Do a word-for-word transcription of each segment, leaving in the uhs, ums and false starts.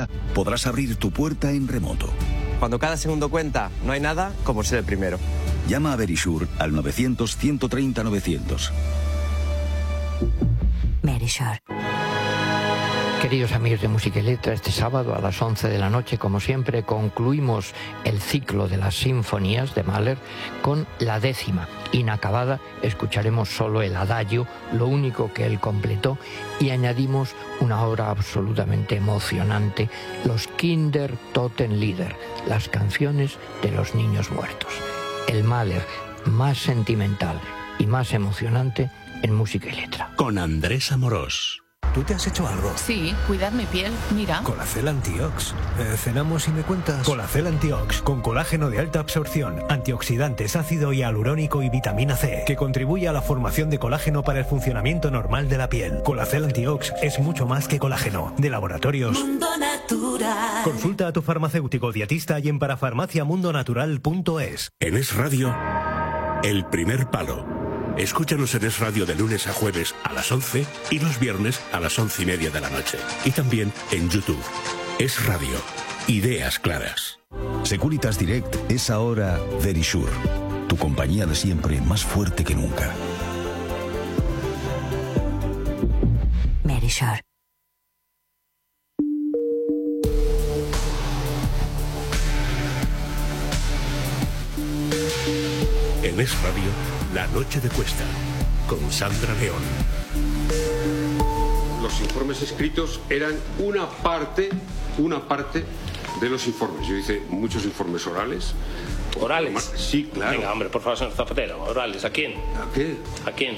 emergencia, podrás abrir tu puerta en remoto. Cuando cada segundo cuenta, no hay nada como ser el primero. Llama a Verisure al novecientos, ciento treinta, novecientos. Verisure. Queridos amigos de Música y Letra, este sábado a las once de la noche, como siempre, concluimos el ciclo de las sinfonías de Mahler con la décima. Inacabada, escucharemos solo el adagio, lo único que él completó, y añadimos una obra absolutamente emocionante, los Kindertotenlieder, las canciones de los niños muertos. El Mahler más sentimental y más emocionante en Música y Letra. Con Andrés Amorós. ¿Tú te has hecho algo? Sí, cuidar mi piel, mira. Colacel Antiox. Eh, ¿Cenamos y me cuentas? Colacel Antiox, con colágeno de alta absorción, antioxidantes, ácido hialurónico y vitamina C, que contribuye a la formación de colágeno para el funcionamiento normal de la piel. Colacel Antiox es mucho más que colágeno. De Laboratorios Mundo Natural. Consulta a tu farmacéutico dietista y en parafarmacia mundo natural punto es. En Es Radio, El Primer Palo. Escúchanos en Es Radio de lunes a jueves a las once y los viernes a las once y media de la noche. Y también en YouTube. Es Radio. Ideas claras. Securitas Direct es ahora Verisure. Tu compañía de siempre, más fuerte que nunca. Verisure. En Es Radio, La Noche de Cuesta, con Sandra León. Los informes escritos eran una parte, una parte de los informes. Yo hice muchos informes orales. ¿Orales? Sí, claro. Venga, hombre, por favor, señor Zapatero, ¿orales? ¿A quién? ¿A qué? ¿A quién?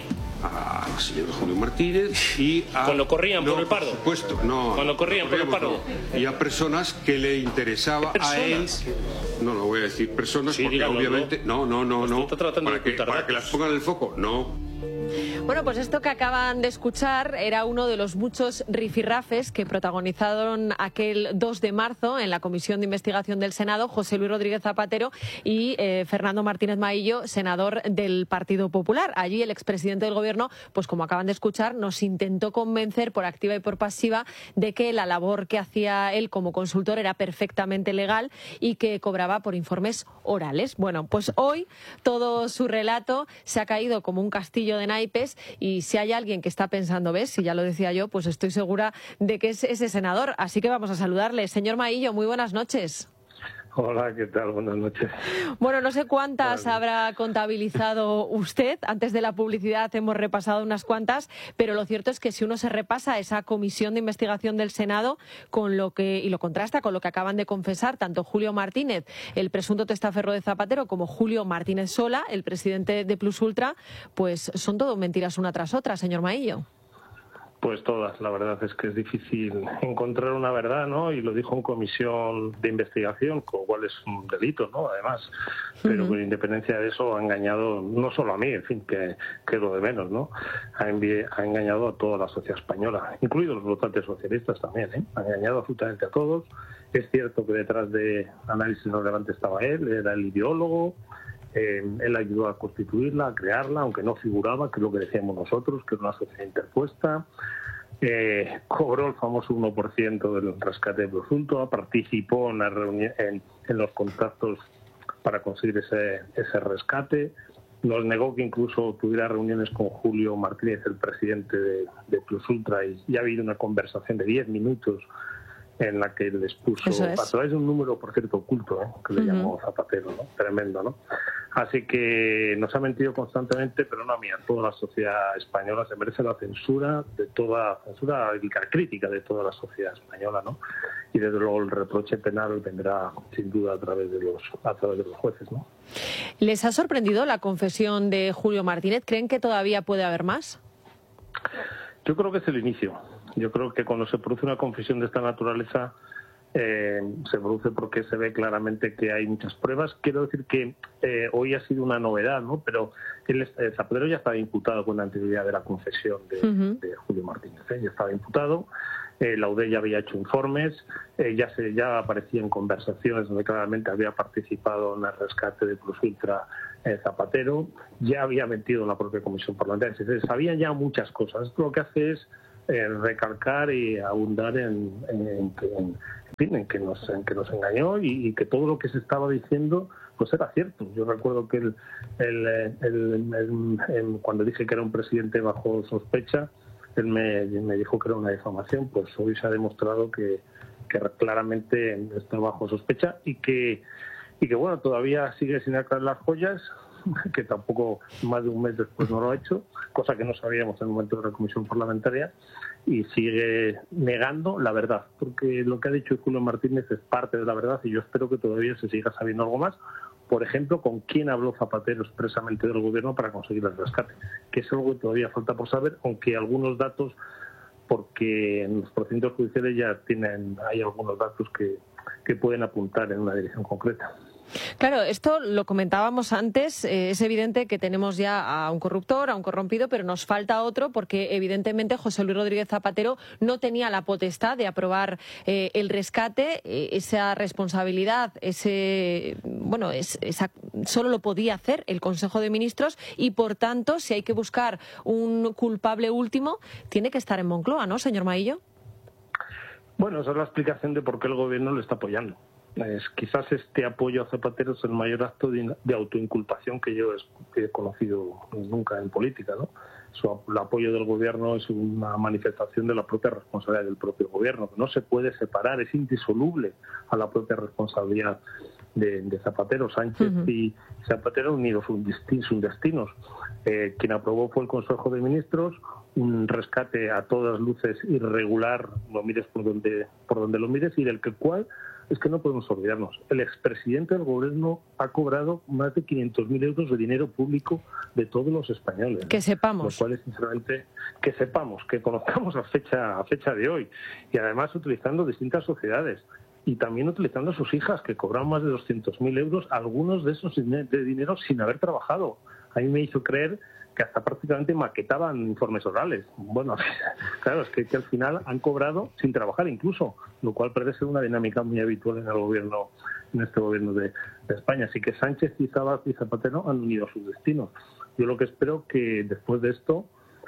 Al señor Julio Martínez y a... ¿Cuando corrían no, por el Pardo? Por supuesto, no. ¿Cuando corrían por el Pardo? No. Y a personas que le interesaba a él... No, no voy a decir personas, sí, porque díganlo, obviamente... No, no, no, no. Está tratando para, de que, para que las pongan en el foco, no. Bueno, pues esto que acaban de escuchar era uno de los muchos rifirrafes que protagonizaron aquel dos de marzo en la Comisión de Investigación del Senado José Luis Rodríguez Zapatero y eh, Fernando Martínez Maillo, senador del Partido Popular. Allí el expresidente del Gobierno, pues como acaban de escuchar, nos intentó convencer por activa y por pasiva de que la labor que hacía él como consultor era perfectamente legal y que cobraba por informes orales. Bueno, pues hoy todo su relato se ha caído como un castillo de naipes. Y si hay alguien que está pensando, ves, si ya lo decía yo, pues estoy segura de que es ese senador. Así que vamos a saludarle. Señor Maillo, muy buenas noches. Hola, ¿qué tal? Buenas noches. Bueno, no sé cuántas habrá contabilizado usted. Antes de la publicidad hemos repasado unas cuantas, pero lo cierto es que si uno se repasa esa comisión de investigación del Senado con lo que y lo contrasta con lo que acaban de confesar tanto Julio Martínez, el presunto testaferro de Zapatero, como Julio Martínez Sola, el presidente de Plus Ultra, pues son todo mentiras una tras otra, señor Maillo. Pues todas, la verdad es que es difícil encontrar una verdad, ¿no? Y lo dijo en comisión de investigación, con lo cual es un delito, ¿no? Además, pero uh-huh. con independencia de eso ha engañado no solo a mí, en fin, que, que es lo de menos, ¿no? Ha, envi- ha engañado a toda la sociedad española, incluidos los votantes socialistas también, ¿eh? Ha engañado absolutamente a todos. Es cierto que detrás de Análisis No Relevante estaba él, era el ideólogo. Eh, él ayudó a constituirla, a crearla, aunque no figuraba, que es lo que decíamos nosotros, que era una sociedad interpuesta. Eh, cobró el famoso uno por ciento del rescate de Plus Ultra, participó en, la reuni- en, en los contactos para conseguir ese, ese rescate. Nos negó que incluso tuviera reuniones con Julio Martínez, el presidente de, de Plus Ultra, y, y ha habido una conversación de diez minutos en la que les puso es. a través de un número, por cierto, oculto, ¿eh? que le uh-huh. llamó Zapatero, ¿no? Tremendo, ¿no? Así que nos ha mentido constantemente, pero no a mí, a toda la sociedad española. Se merece la censura de toda, censura y la crítica de toda la sociedad española, ¿no? Y desde luego el reproche penal vendrá sin duda a través de los, a través de los jueces, ¿no? ¿Les ha sorprendido la confesión de Julio Martínez? ¿Creen que todavía puede haber más? Yo creo que es el inicio. Yo creo que cuando se produce una confesión de esta naturaleza, eh, se produce porque se ve claramente que hay muchas pruebas. Quiero decir que eh, hoy ha sido una novedad, ¿no? Pero el eh, Zapatero ya estaba imputado con la anterioridad de la confesión de, uh-huh. de Julio Martínez. ¿eh? Ya estaba imputado. Eh, la U D ya había hecho informes, eh, ya se ya aparecía en conversaciones donde claramente había participado en el rescate de Plus Ultra eh, Zapatero, ya había mentido en la propia comisión parlamentaria. Se sabían ya muchas cosas. Esto lo que hace es eh, recalcar y abundar en, en, en, en fin, en que nos, en que nos engañó y, y que todo lo que se estaba diciendo pues era cierto. Yo recuerdo que el, el, el, el, el, el, cuando dije que era un presidente bajo sospecha, él me, me dijo que era una difamación. Pues hoy se ha demostrado que, que claramente está bajo sospecha y que, y que bueno, todavía sigue sin aclarar las joyas, que tampoco más de un mes después no lo ha hecho, cosa que no sabíamos en el momento de la comisión parlamentaria, y sigue negando la verdad, porque lo que ha dicho Julio Martínez es parte de la verdad y yo espero que todavía se siga sabiendo algo más. Por ejemplo, con quién habló Zapatero expresamente del gobierno para conseguir el rescate, que es algo que todavía falta por saber, aunque algunos datos, porque en los procedimientos judiciales ya tienen, hay algunos datos que, que pueden apuntar en una dirección concreta. Claro, esto lo comentábamos antes, eh, es evidente que tenemos ya a un corruptor, a un corrompido, pero nos falta otro porque evidentemente José Luis Rodríguez Zapatero no tenía la potestad de aprobar eh, el rescate, eh, esa responsabilidad, ese bueno, es, esa, solo lo podía hacer el Consejo de Ministros y por tanto, si hay que buscar un culpable último, tiene que estar en Moncloa, ¿no, señor Maillo? Bueno, esa es la explicación de por qué el gobierno lo está apoyando. Es, quizás este apoyo a Zapatero es el mayor acto de, de autoinculpación que yo he, he conocido nunca en política, ¿no? Su, el apoyo del gobierno es una manifestación de la propia responsabilidad del propio gobierno, que no se puede separar, es indisoluble a la propia responsabilidad de, de Zapatero. Sánchez uh-huh. y Zapatero unidos sus, sus destinos. Eh, quien aprobó fue el Consejo de Ministros, un rescate a todas luces irregular, lo mires por donde, por donde lo mires, y del que cual es que no podemos olvidarnos. El expresidente del gobierno ha cobrado más de quinientos mil euros de dinero público de todos los españoles. Que sepamos. Lo cual es, sinceramente, que sepamos, que conozcamos a fecha, a fecha de hoy. Y además utilizando distintas sociedades. Y también utilizando a sus hijas, que cobran más de doscientos mil euros, algunos de esos de dinero sin haber trabajado. A mí me hizo creer que hasta prácticamente maquetaban informes orales. Bueno, claro, es que, que al final han cobrado sin trabajar incluso, lo cual parece ser una dinámica muy habitual en el gobierno, en este gobierno de, de España. Así que Sánchez y Zapatero han unido sus destinos. Yo lo que espero que después de esto,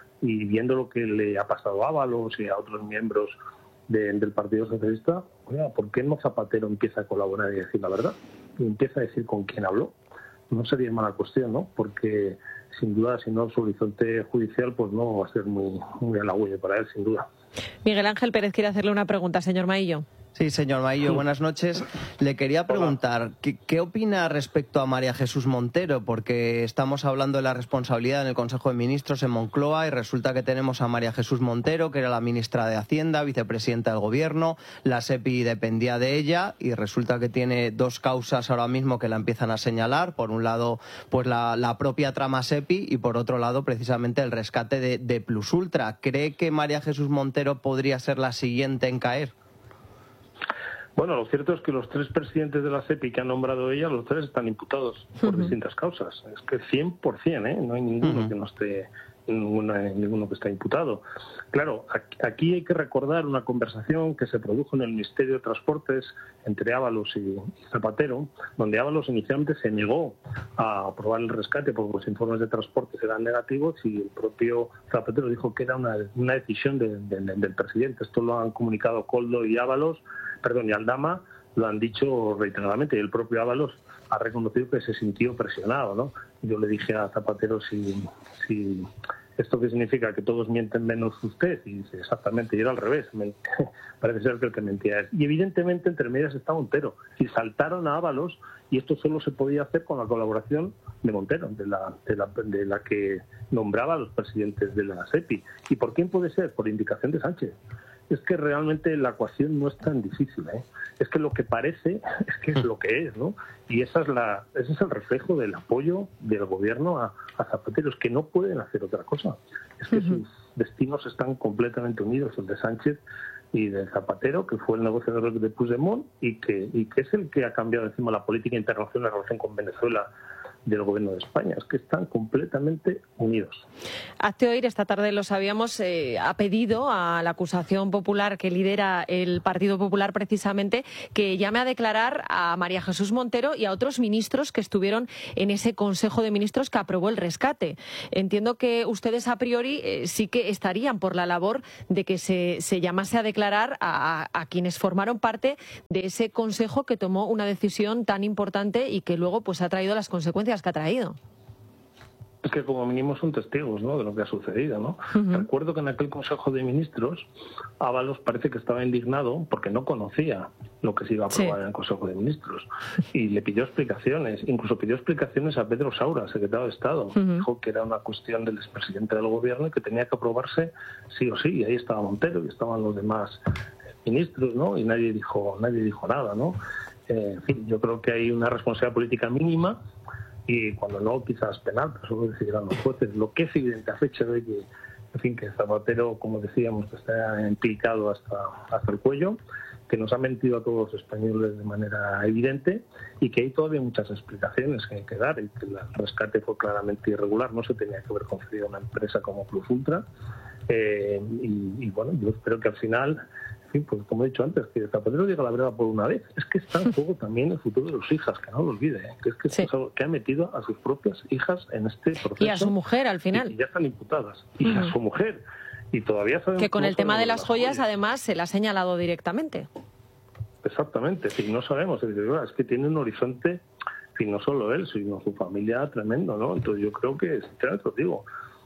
y viendo lo que le ha pasado a Ábalos y a otros miembros de, del Partido Socialista, oiga, ¿por qué no Zapatero empieza a colaborar y decir la verdad? Y empieza a decir con quién habló. No sería mala cuestión, ¿no? Porque sin duda, si no, su horizonte judicial pues no va a ser muy, muy halagüeño para él, sin duda. Miguel Ángel Pérez quiere hacerle una pregunta, señor Maillo. Sí, señor Maillo, buenas noches. Le quería preguntar, ¿qué, ¿qué opina respecto a María Jesús Montero? Porque estamos hablando de la responsabilidad en el Consejo de Ministros en Moncloa y resulta que tenemos a María Jesús Montero, que era la ministra de Hacienda, vicepresidenta del Gobierno, la SEPI dependía de ella y resulta que tiene dos causas ahora mismo que la empiezan a señalar. Por un lado, pues la, la propia trama SEPI y por otro lado, precisamente el rescate de, de Plus Ultra. ¿Cree que María Jesús Montero podría ser la siguiente en caer? Bueno, lo cierto es que los tres presidentes de la SEPI que ha nombrado ella, los tres están imputados por uh-huh. distintas causas. Es que cien por cien, ¿eh? No hay ninguno uh-huh. que no esté, ninguna, ninguno que está imputado. Claro, aquí hay que recordar una conversación que se produjo en el Ministerio de Transportes entre Ábalos y Zapatero, donde Ábalos inicialmente se negó a aprobar el rescate porque los informes de transportes eran negativos y el propio Zapatero dijo que era una, una decisión de, de, de, del presidente. Esto lo han comunicado Koldo y Ábalos, perdón, y Aldama, lo han dicho reiteradamente, y el propio Ábalos ha reconocido que se sintió presionado, ¿no? Yo le dije a Zapatero si, si esto qué significa, que todos mienten menos usted, y dice exactamente, y era al revés, parece ser que el que mentía es. Y evidentemente entre medias está Montero, y saltaron a Ábalos, y esto solo se podía hacer con la colaboración de Montero, de la, de la, de la que nombraba a los presidentes de la SEPI. ¿Y por quién puede ser? Por indicación de Sánchez. Es que realmente la ecuación no es tan difícil, ¿eh? Es que lo que parece es que es lo que es, ¿no? Y esa es la, ese es el reflejo del apoyo del gobierno a, a Zapatero, es que no pueden hacer otra cosa. Es que uh-huh. sus destinos están completamente unidos, el de Sánchez y de Zapatero, que fue el negociador de Puigdemont y que, y que es el que ha cambiado encima la política internacional en relación con Venezuela del Gobierno de España. Es que están completamente unidos. Hazte oír, esta tarde lo sabíamos, eh, ha pedido a la acusación popular que lidera el Partido Popular precisamente que llame a declarar a María Jesús Montero y a otros ministros que estuvieron en ese Consejo de Ministros que aprobó el rescate. Entiendo que ustedes a priori eh, sí que estarían por la labor de que se, se llamase a declarar a, a, a quienes formaron parte de ese Consejo que tomó una decisión tan importante y que luego pues ha traído las consecuencias que ha traído. Es que como mínimo son testigos, ¿no?, de lo que ha sucedido, ¿no? Uh-huh. Recuerdo que en aquel Consejo de Ministros Ábalos parece que estaba indignado porque no conocía lo que se iba a aprobar sí. en el Consejo de Ministros y le pidió explicaciones, incluso pidió explicaciones a Pedro Saura, secretario de Estado. Uh-huh. Dijo que era una cuestión del expresidente del Gobierno y que tenía que aprobarse sí o sí, y ahí estaba Montero y estaban los demás ministros, ¿no? Y nadie dijo, nadie dijo nada, ¿no? Eh, en fin, yo creo que hay una responsabilidad política mínima y cuando no, quizás penal, pero eso lo decidirán los jueces. Lo que es evidente a fecha de que, en fin, que Zapatero, como decíamos, que está implicado hasta, hasta el cuello, que nos ha mentido a todos los españoles de manera evidente y que hay todavía muchas explicaciones que hay que dar y que el rescate fue claramente irregular, no se tenía que haber concedido a una empresa como Plus Ultra. Eh, y, y bueno, yo espero que al final, en fin, pues como he dicho antes, que Zapatero llega a la breva por una vez. Es que está en juego también el futuro de sus hijas, que no lo olvide, ¿eh? que es que, sí. es algo que ha metido a sus propias hijas en este proceso. Y a su mujer al final. Y, y ya están imputadas. Y uh-huh. a su mujer. Y todavía sabemos que con el tema de las joyas, joyas, además, se la ha señalado directamente. Exactamente, sí, no sabemos. Es que tiene un horizonte, y no solo él, sino su familia tremendo, ¿no? Entonces yo creo que, sinceramente os digo,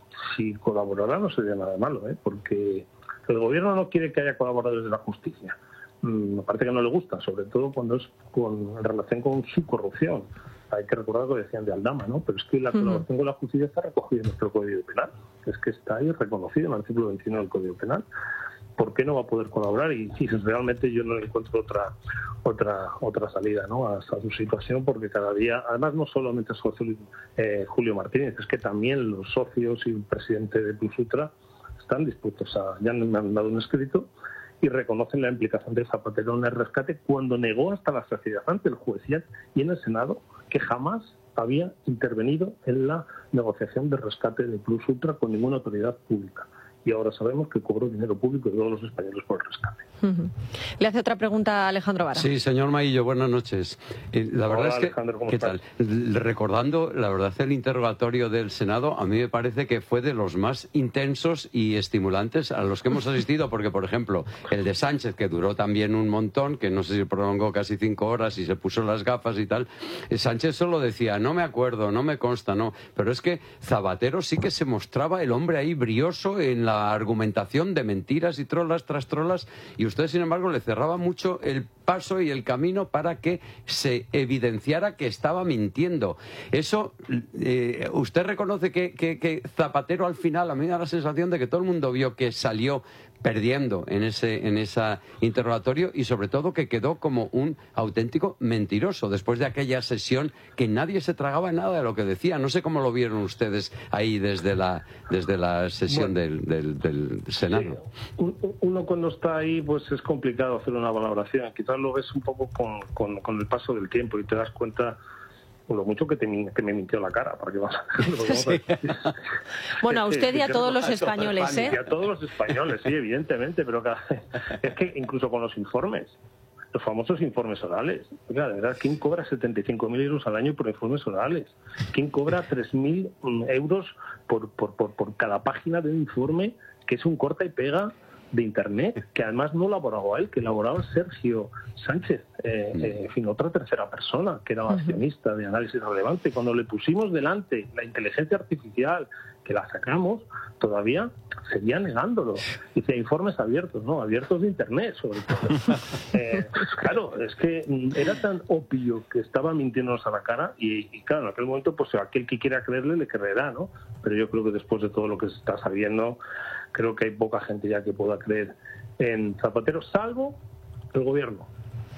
si colaborará no sería nada malo, ¿eh? Porque el Gobierno no quiere que haya colaboradores de la justicia. Mm, me parece que no le gusta, sobre todo cuando es con, en relación con su corrupción. Hay que recordar lo que decían de Aldama, ¿no? Pero es que la colaboración uh-huh. con la justicia está recogida en nuestro Código Penal. Es que está ahí reconocido en el artículo veintiuno del Código Penal. ¿Por qué no va a poder colaborar? Y, y realmente yo no encuentro otra otra otra salida, ¿no?, a, a su situación, porque cada día, además no solamente es José eh, Julio Martínez, es que también los socios y el presidente de Plus Ultra están dispuestos a, ya me han dado un escrito y reconocen la implicación de Zapatero en el rescate cuando negó hasta la saciedad ante el juez y en el Senado que jamás había intervenido en la negociación de rescate de Plus Ultra con ninguna autoridad pública. Y ahora sabemos que cobró dinero público de todos los españoles por el rescate. Uh-huh. Le hace otra pregunta a Alejandro Vara. Sí, señor Maillo, buenas noches. Eh, la Hola, verdad es que, Alejandro, ¿cómo ¿qué estás? tal? Recordando, la verdad, el interrogatorio del Senado, a mí me parece que fue de los más intensos y estimulantes a los que hemos asistido, porque, por ejemplo, el de Sánchez, que duró también un montón, que no sé si prolongó casi cinco horas y se puso las gafas y tal, Sánchez solo decía, no me acuerdo, no me consta, no. Pero es que Zapatero sí que se mostraba el hombre ahí brioso en la argumentación de mentiras y trolas tras trolas, y usted, sin embargo, le cerraba mucho el paso y el camino para que se evidenciara que estaba mintiendo. Eso, eh, usted reconoce que, que, que Zapatero al final, a mí me da la sensación de que todo el mundo vio que salió perdiendo en ese en ese interrogatorio y sobre todo que quedó como un auténtico mentiroso después de aquella sesión que nadie se tragaba nada de lo que decía. No sé cómo lo vieron ustedes ahí desde la desde la sesión bueno, del, del, del Senado. Sí. Uno cuando está ahí pues es complicado hacer una valoración. Quizás lo ves un poco con, con, con el paso del tiempo y te das cuenta lo mucho que, te, que me mintió la cara, para que vas a sí. Bueno, a usted y a todos los españoles, ¿eh? Y a todos los españoles, sí, evidentemente, pero cada... es que incluso con los informes, los famosos informes orales, oiga, de verdad, ¿quién cobra setenta y cinco mil euros al año por informes orales? ¿Quién cobra tres mil euros por, por, por, por cada página de un informe que es un corta y pega de Internet, que además no elaboraba él, que elaboraba Sergio Sánchez, eh, eh, en fin, otra tercera persona, que era accionista de Análisis Relevante. Cuando le pusimos delante la inteligencia artificial, que la sacamos, todavía seguía negándolo. Dice, informes abiertos, ¿no? Abiertos de Internet, sobre todo. eh, pues claro, es que era tan obvio que estaba mintiéndonos a la cara y, y claro, en aquel momento, pues aquel que quiera creerle, le creerá, ¿no? Pero yo creo que después de todo lo que se está sabiendo, creo que hay poca gente ya que pueda creer en Zapatero, salvo el Gobierno,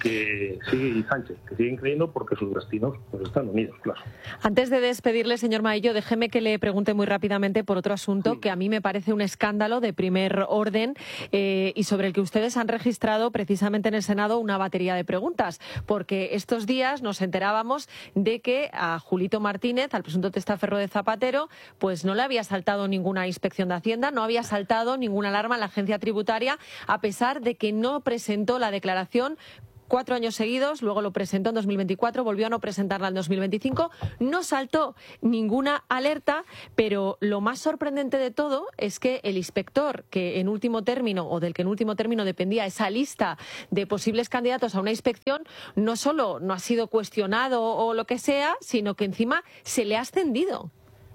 que sigue, y Sánchez, que siguen creyendo porque sus destinos pues, están unidos, claro. Antes de despedirle, señor Maillo, déjeme que le pregunte muy rápidamente por otro asunto sí. que a mí me parece un escándalo de primer orden eh, y sobre el que ustedes han registrado precisamente en el Senado una batería de preguntas, porque estos días nos enterábamos de que a Julito Martínez, al presunto testaferro de Zapatero, pues no le había saltado ninguna inspección de Hacienda, no había saltado ninguna alarma en la agencia tributaria, a pesar de que no presentó la declaración cuatro años seguidos, luego lo presentó en dos mil veinticuatro, volvió a no presentarla en dos mil veinticinco, no saltó ninguna alerta, pero lo más sorprendente de todo es que el inspector que en último término, o del que en último término dependía esa lista de posibles candidatos a una inspección, no solo no ha sido cuestionado o lo que sea, sino que encima se le ha ascendido.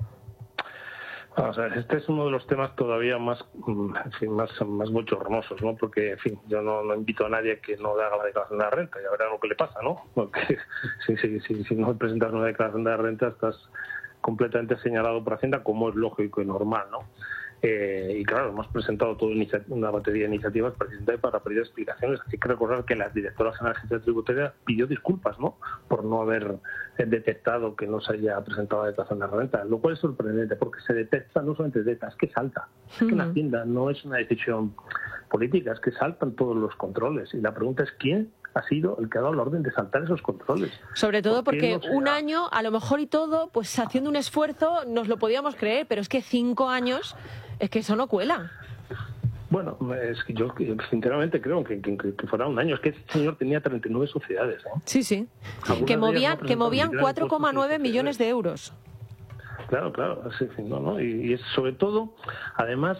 O sea, este es uno de los temas todavía más, en fin, más, más bochornosos, ¿no? Porque, en fin, yo no, no invito a nadie que no haga la declaración de la renta, ya verán lo que le pasa, ¿no? Porque si, si, si, si no presentas una declaración de la renta estás completamente señalado por Hacienda, como es lógico y normal, ¿no? Eh, y claro, hemos presentado toda una batería de iniciativas precisamente para pedir explicaciones. Hay que recordar que la directora general de la agencia tributaria pidió disculpas, ¿no?, por no haber detectado que no se haya presentado la declaración de la renta, lo cual es sorprendente porque se detecta, no solamente detecta, es que salta. Es que en Hacienda no es una decisión política, es que saltan todos los controles y la pregunta es quién ha sido el que ha dado la orden de saltar esos controles. Sobre todo ¿Por porque no un año, a lo mejor y todo, pues haciendo un esfuerzo nos lo podíamos creer, pero es que cinco años, es que eso no cuela. Bueno, es que yo sinceramente creo que, que, que fuera un año. Es que ese señor tenía treinta y nueve sociedades, ¿eh? Sí, sí. Que movían, no que movían cuatro coma nueve millones de euros. Claro, claro, sí, sí, no, no, y, y es sobre todo, además,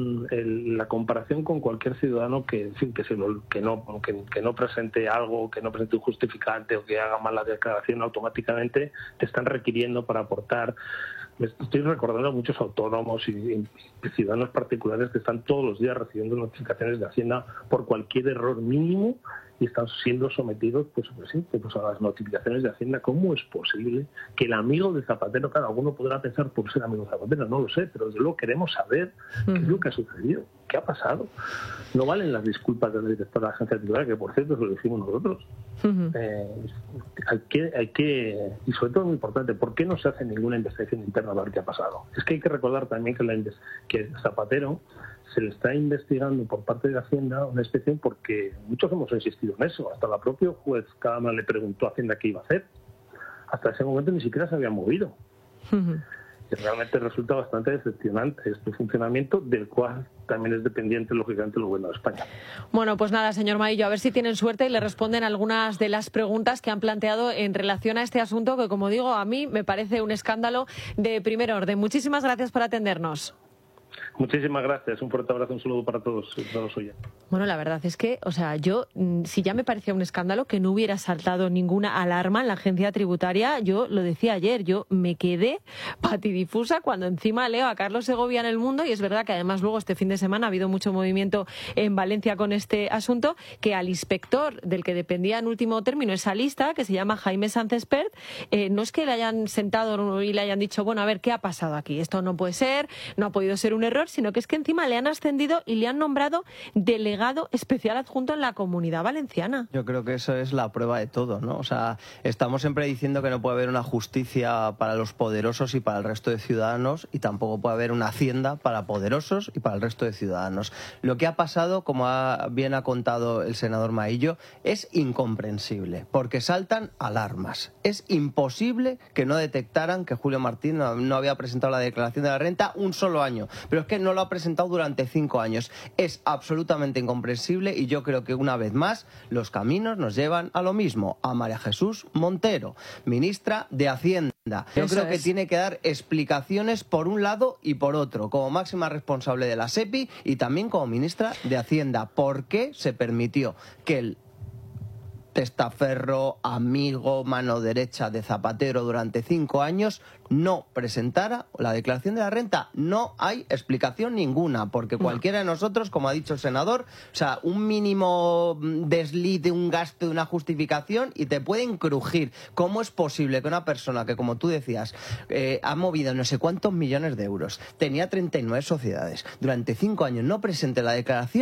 el, la comparación con cualquier ciudadano que, en fin, que, se lo, que no, que, que no presente algo, que no presente un justificante o que haga mal la declaración, automáticamente te están requiriendo para aportar. Me estoy recordando a muchos autónomos y, y ciudadanos particulares que están todos los días recibiendo notificaciones de Hacienda por cualquier error mínimo y están siendo sometidos pues, pues, sí, pues a las notificaciones de Hacienda. ¿Cómo es posible que el amigo de Zapatero, cada uno podrá pensar por ser amigo de Zapatero, no lo sé, pero desde luego queremos saber uh-huh. qué es lo que ha sucedido, qué ha pasado? No valen las disculpas del director de la agencia tributaria, que por cierto se lo decimos nosotros. Uh-huh. Eh, hay que, hay que, y sobre todo muy importante, ¿por qué no se hace ninguna investigación interna a ver qué ha pasado? Es que hay que recordar también que, la, que Zapatero se le está investigando por parte de Hacienda una inspección porque muchos hemos insistido en eso. Hasta la propia juez Cámara le preguntó a Hacienda qué iba a hacer. Hasta ese momento ni siquiera se había movido. Uh-huh. Y realmente resulta bastante decepcionante este funcionamiento, del cual también es dependiente, lógicamente, el gobierno de España. Bueno, pues nada, señor Maillo, a ver si tienen suerte y le responden algunas de las preguntas que han planteado en relación a este asunto, que, como digo, a mí me parece un escándalo de primer orden. Muchísimas gracias por atendernos. Muchísimas gracias, un fuerte abrazo, un saludo para todos, todos oyentes. Bueno, la verdad es que, o sea, yo, si ya me parecía un escándalo que no hubiera saltado ninguna alarma en la agencia tributaria, yo lo decía ayer, yo me quedé patidifusa cuando encima leo a Carlos Segovia en El Mundo, y es verdad que además luego este fin de semana ha habido mucho movimiento en Valencia con este asunto, que al inspector del que dependía en último término esa lista, que se llama Jaime Sánchez Pert, eh, no es que le hayan sentado y le hayan dicho, bueno, a ver, ¿qué ha pasado aquí? Esto no puede ser, no ha podido ser un error, sino que es que encima le han ascendido y le han nombrado delegado especial adjunto en la Comunidad Valenciana. Yo creo que eso es la prueba de todo, ¿no? O sea, estamos siempre diciendo que no puede haber una justicia para los poderosos y para el resto de ciudadanos, y tampoco puede haber una hacienda para poderosos y para el resto de ciudadanos. Lo que ha pasado, como ha, bien ha contado el senador Maillo, es incomprensible, porque saltan alarmas. Es imposible que no detectaran que Julio Martín no, no había presentado la declaración de la renta un solo año, pero es que no lo ha presentado durante cinco años. Es absolutamente incomprensible, y yo creo que una vez más los caminos nos llevan a lo mismo, a María Jesús Montero, ministra de Hacienda. Yo Eso creo que es. tiene que dar explicaciones por un lado y por otro, como máxima responsable de la SEPI y también como ministra de Hacienda. ¿Por qué se permitió que el testaferro, amigo, mano derecha de Zapatero durante cinco años no presentara la declaración de la renta? No hay explicación ninguna, porque cualquiera de nosotros, como ha dicho el senador, o sea, un mínimo desliz de un gasto, de una justificación, y te pueden crujir. ¿Cómo es posible que una persona que, como tú decías, eh, ha movido no sé cuántos millones de euros, tenía treinta y nueve sociedades, durante cinco años no presente la declaración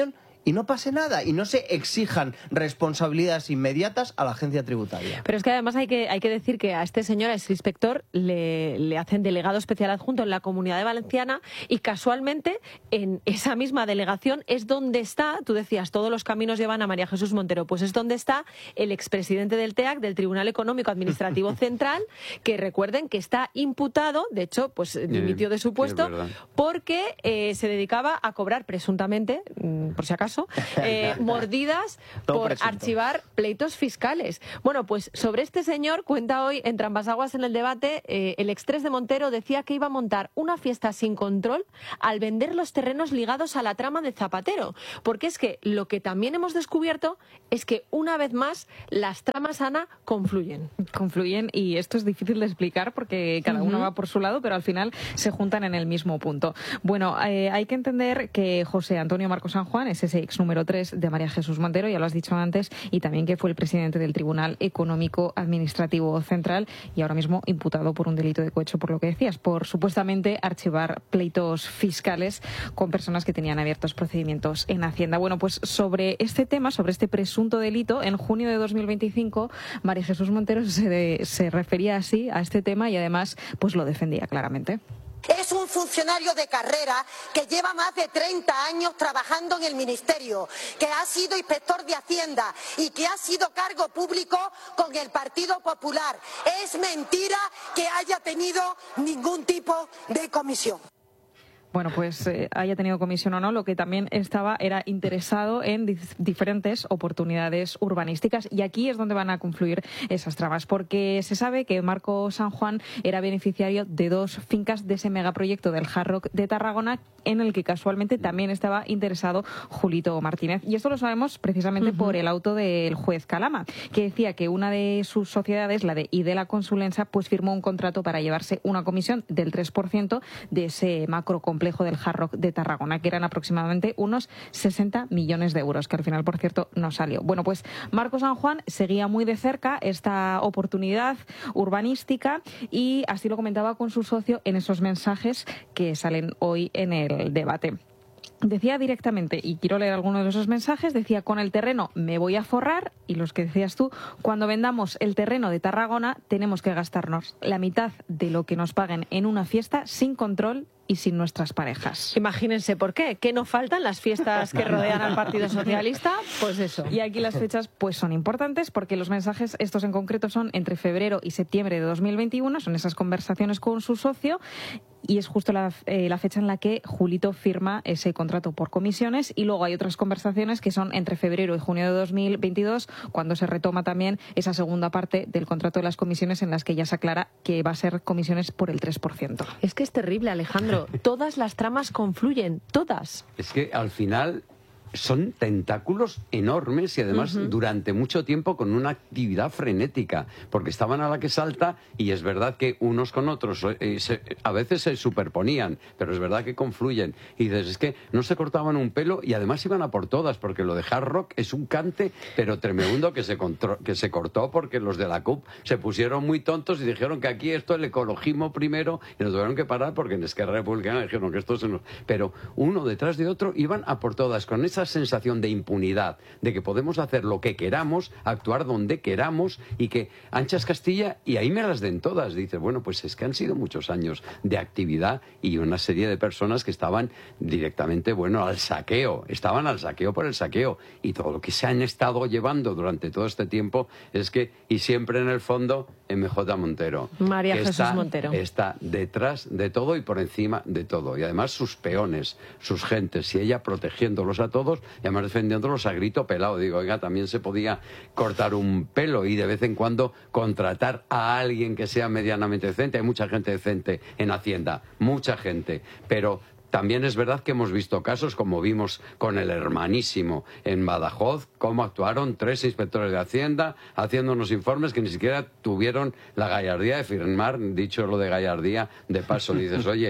y no pase nada y no se exijan responsabilidades inmediatas a la agencia tributaria. Pero es que además hay que, hay que decir que a este señor, a este inspector, le, le hacen delegado especial adjunto en la Comunidad de Valenciana y casualmente en esa misma delegación es donde está, tú decías, todos los caminos llevan a María Jesús Montero, pues es donde está el expresidente del T E A C, del Tribunal Económico Administrativo Central, que recuerden que está imputado, de hecho, pues dimitió de su puesto, sí, porque eh, se dedicaba a cobrar presuntamente, por si acaso, eh, mordidas por presunto. archivar pleitos fiscales. Bueno, pues sobre este señor cuenta hoy en Trambasaguas en el debate, eh, el extres de Montero decía que iba a montar una fiesta sin control al vender los terrenos ligados a la trama de Zapatero, porque es que lo que también hemos descubierto es que una vez más las tramas, Ana, confluyen. Confluyen y esto es difícil de explicar porque cada uno uh-huh. va por su lado, pero al final se juntan en el mismo punto. Bueno, eh, hay que entender que José Antonio Marcos San Juan es ese ex número tres de María Jesús Montero, ya lo has dicho antes, y también que fue el presidente del Tribunal Económico Administrativo Central y ahora mismo imputado por un delito de cohecho, por lo que decías, por supuestamente archivar pleitos fiscales con personas que tenían abiertos procedimientos en Hacienda. Bueno, pues sobre este tema, sobre este presunto delito, en junio de dos mil veinticinco, María Jesús Montero se, de, se refería así a este tema y además pues lo defendía claramente. Es un funcionario de carrera que lleva más de treinta años trabajando en el Ministerio, que ha sido inspector de Hacienda y que ha sido cargo público con el Partido Popular. Es mentira que haya tenido ningún tipo de comisión. Bueno, pues eh, haya tenido comisión o no, lo que también estaba era interesado en dif- diferentes oportunidades urbanísticas y aquí es donde van a confluir esas tramas, porque se sabe que Marco San Juan era beneficiario de dos fincas de ese megaproyecto del Hard Rock de Tarragona en el que casualmente también estaba interesado Julito Martínez. Y esto lo sabemos precisamente uh-huh. por el auto del juez Calama, que decía que una de sus sociedades, la de Idela Consulensa, pues firmó un contrato para llevarse una comisión del tres por ciento de ese macrocomplejo del Hard Rock de Tarragona, que eran aproximadamente unos sesenta millones de euros, que al final, por cierto, no salió. Bueno, pues Marco San Juan seguía muy de cerca esta oportunidad urbanística y así lo comentaba con su socio en esos mensajes que salen hoy en el debate. Decía directamente, y quiero leer algunos de esos mensajes, decía: con el terreno me voy a forrar, y los que decías tú, cuando vendamos el terreno de Tarragona tenemos que gastarnos la mitad de lo que nos paguen en una fiesta sin control y sin nuestras parejas. Imagínense por qué, que no faltan las fiestas que rodean al Partido Socialista, pues eso. Y aquí las fechas pues son importantes porque los mensajes, estos en concreto, son entre febrero y septiembre de dos mil veintiuno, son esas conversaciones con su socio, y es justo la, eh, la fecha en la que Julito firma ese contrato por comisiones, y luego hay otras conversaciones que son entre febrero y junio de dos mil veintidós, cuando se retoma también esa segunda parte del contrato de las comisiones en las que ya se aclara que va a ser comisiones por el tres por ciento. Es que es terrible, Alejandro. Todas las tramas confluyen, todas. Es que al final son tentáculos enormes y además uh-huh. durante mucho tiempo con una actividad frenética, porque estaban a la que salta y es verdad que unos con otros eh, se, a veces se superponían, pero es verdad que confluyen. Y dices, es que no se cortaban un pelo y además iban a por todas, porque lo de Hard Rock es un cante, pero tremendo que se, contro- que se cortó porque los de la C U P se pusieron muy tontos y dijeron que aquí esto el ecologismo primero, y nos tuvieron que parar porque en Esquerra Republicana dijeron que esto se nos... Pero uno detrás de otro iban a por todas, con esa sensación de impunidad, de que podemos hacer lo que queramos, actuar donde queramos y que anchas Castilla y ahí me las den todas. Dices, bueno, pues es que han sido muchos años de actividad y una serie de personas que estaban directamente, bueno, al saqueo, estaban al saqueo por el saqueo, y todo lo que se han estado llevando durante todo este tiempo es que, y siempre en el fondo, M J Montero. María Jesús está, Montero. Está detrás de todo y por encima de todo. Y además sus peones, sus gentes, y ella protegiéndolos a todos y además defendiéndolos a grito pelado. Digo, oiga, también se podía cortar un pelo y de vez en cuando contratar a alguien que sea medianamente decente. Hay mucha gente decente en Hacienda, mucha gente, pero también es verdad que hemos visto casos, como vimos con el hermanísimo en Badajoz, cómo actuaron tres inspectores de Hacienda haciendo unos informes que ni siquiera tuvieron la gallardía de firmar. Dicho lo de gallardía, de paso dices, oye,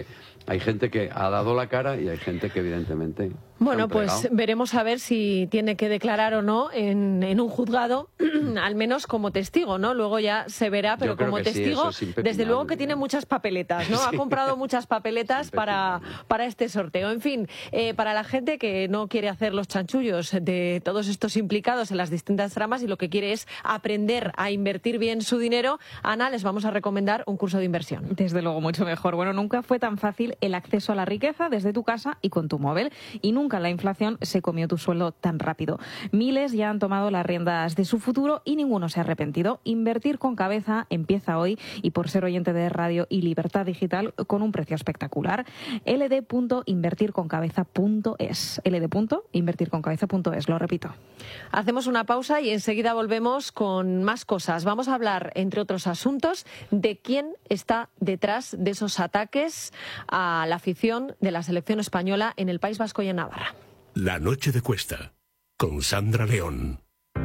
Hay gente que ha dado la cara y hay gente que evidentemente... Bueno, pues veremos a ver si tiene que declarar o no en, en un juzgado, al menos como testigo, ¿no? Luego ya se verá, pero como testigo, sí, desde luego que tiene muchas papeletas, ¿no? Sí. Ha comprado muchas papeletas para, para este sorteo. En fin, eh, para la gente que no quiere hacer los chanchullos de todos estos implicados en las distintas tramas y lo que quiere es aprender a invertir bien su dinero, Ana, les vamos a recomendar un curso de inversión. Desde luego, mucho mejor. Bueno, nunca fue tan fácil el acceso a la riqueza desde tu casa y con tu móvil. Y nunca la inflación se comió tu sueldo tan rápido. Miles ya han tomado las riendas de su futuro y ninguno se ha arrepentido. Invertir con cabeza empieza hoy y por ser oyente de Radio y Libertad Digital con un precio espectacular. ld punto invertir con cabeza punto es. ld punto invertir con cabeza punto es, lo repito. Hacemos una pausa y enseguida volvemos con más cosas. Vamos a hablar, entre otros asuntos, de quién está detrás de esos ataques a la afición de la selección española en el País Vasco y en Navarra. La noche de Cuesta, con Sandra León.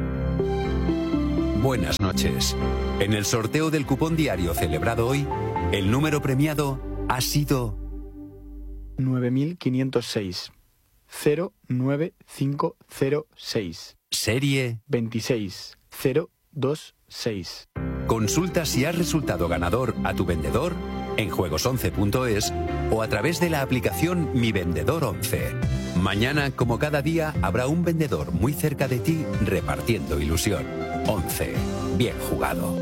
Buenas noches. En el sorteo del cupón diario celebrado hoy, el número premiado ha sido nueve mil quinientos seis. cero nueve cinco cero seis. Serie veintiséis cero dos seis. Consulta si has resultado ganador a tu vendedor en juegos once punto es o a través de la aplicación Mi Vendedor once. Mañana, como cada día, habrá un vendedor muy cerca de ti repartiendo ilusión. once. Bien jugado.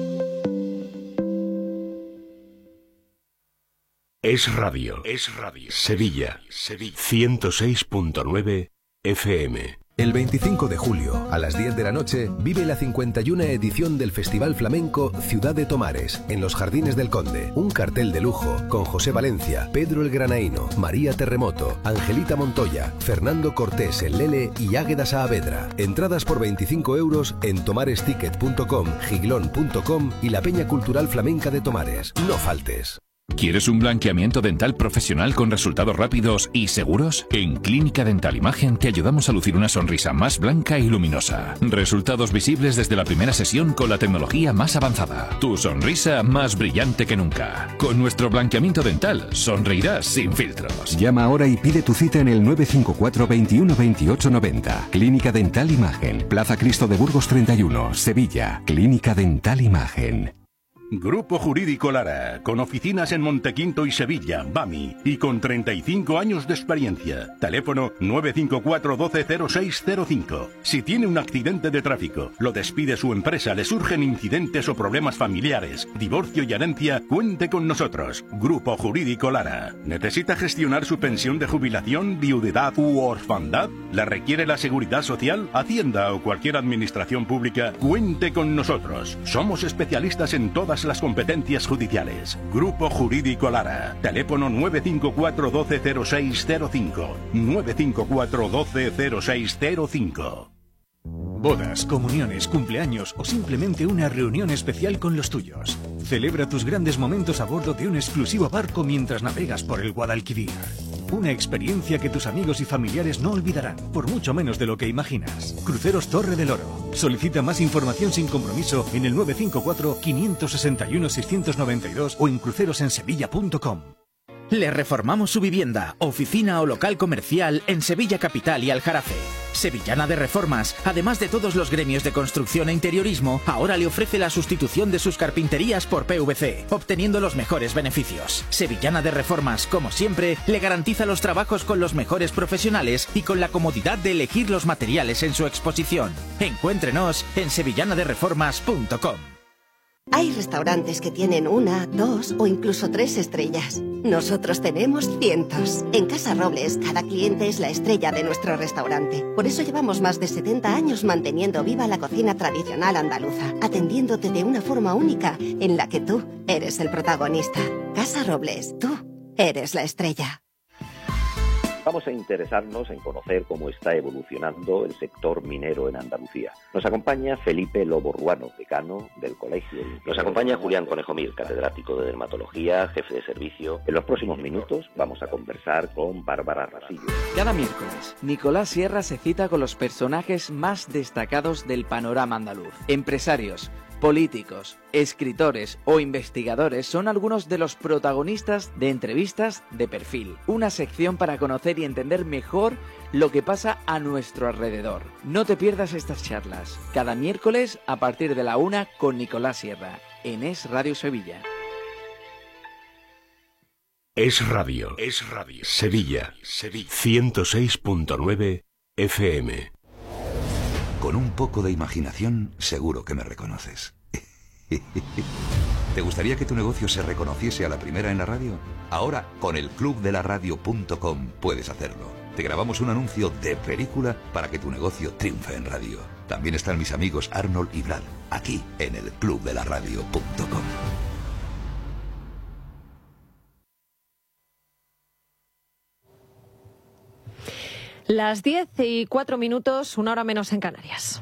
Es Radio. Es Radio. Sevilla. Sevilla. ciento seis punto nueve F M. El veinticinco de julio, a las diez de la noche, vive la cincuenta y una edición del Festival Flamenco Ciudad de Tomares, en los Jardines del Conde. Un cartel de lujo con José Valencia, Pedro el Granaíno, María Terremoto, Angelita Montoya, Fernando Cortés el Lele y Águeda Saavedra. Entradas por veinticinco euros en tomaresticket punto com, giglón punto com y la Peña Cultural Flamenca de Tomares. No faltes. ¿Quieres un blanqueamiento dental profesional con resultados rápidos y seguros? En Clínica Dental Imagen te ayudamos a lucir una sonrisa más blanca y luminosa. Resultados visibles desde la primera sesión con la tecnología más avanzada. Tu sonrisa más brillante que nunca. Con nuestro blanqueamiento dental sonreirás sin filtros. Llama ahora y pide tu cita en el nueve cinco cuatro, veintiuno, veintiocho, noventa. Clínica Dental Imagen. Plaza Cristo de Burgos treinta y uno, Sevilla. Clínica Dental Imagen. Grupo Jurídico Lara, con oficinas en Montequinto y Sevilla, Bami, y con treinta y cinco años de experiencia. Teléfono nueve cinco cuatro, uno dos cero seis cero cinco. Si tiene un accidente de tráfico, lo despide su empresa, le surgen incidentes o problemas familiares, divorcio y herencia, cuente con nosotros. Grupo Jurídico Lara. ¿Necesita gestionar su pensión de jubilación, viudedad u orfandad? ¿La requiere la Seguridad Social, Hacienda o cualquier administración pública? Cuente con nosotros. Somos especialistas en todas las competencias judiciales. Grupo Jurídico Lara. Teléfono nueve cinco cuatro, uno dos cero seis cero cinco. nueve cinco cuatro, uno dos cero seis cero cinco. Bodas, comuniones, cumpleaños o simplemente una reunión especial con los tuyos. Celebra tus grandes momentos a bordo de un exclusivo barco mientras navegas por el Guadalquivir. Una experiencia que tus amigos y familiares no olvidarán, por mucho menos de lo que imaginas. Cruceros Torre del Oro. Solicita más información sin compromiso en el nueve cinco cuatro, cinco seis uno, seis nueve dos o en crucerosensevilla punto com. Le reformamos su vivienda, oficina o local comercial en Sevilla Capital y Aljarafe. Sevillana de Reformas, además de todos los gremios de construcción e interiorismo, ahora le ofrece la sustitución de sus carpinterías por P V C, obteniendo los mejores beneficios. Sevillana de Reformas, como siempre, le garantiza los trabajos con los mejores profesionales y con la comodidad de elegir los materiales en su exposición. Encuéntrenos en sevillana de reformas punto com. Hay restaurantes que tienen una, dos o incluso tres estrellas. Nosotros tenemos cientos. En Casa Robles, cada cliente es la estrella de nuestro restaurante. Por eso llevamos más de setenta años manteniendo viva la cocina tradicional andaluza, atendiéndote de una forma única en la que tú eres el protagonista. Casa Robles, tú eres la estrella. Vamos a interesarnos en conocer cómo está evolucionando el sector minero en Andalucía. Nos acompaña Felipe Lobo Ruano, decano del colegio. Nos acompaña Julián Conejo Mir, catedrático de dermatología, jefe de servicio. En los próximos minutos vamos a conversar con Bárbara Rasillo. Cada miércoles, Nicolás Sierra se cita con los personajes más destacados del panorama andaluz. Empresarios, Políticos, escritores o investigadores son algunos de los protagonistas de Entrevistas de Perfil, una sección para conocer y entender mejor lo que pasa a nuestro alrededor. No te pierdas estas charlas, cada miércoles a partir de la una con Nicolás Sierra, en Es Radio Sevilla. Es Radio, es Radio. Sevilla, Sevilla. ciento seis punto nueve F M. Con un poco de imaginación, seguro que me reconoces. ¿Te gustaría que tu negocio se reconociese a la primera en la radio? Ahora, con el club de la radio punto com puedes hacerlo. Te grabamos un anuncio de película para que tu negocio triunfe en radio. También están mis amigos Arnold y Brad, aquí en el club de la radio punto com. Las diez y cuatro minutos, una hora menos en Canarias.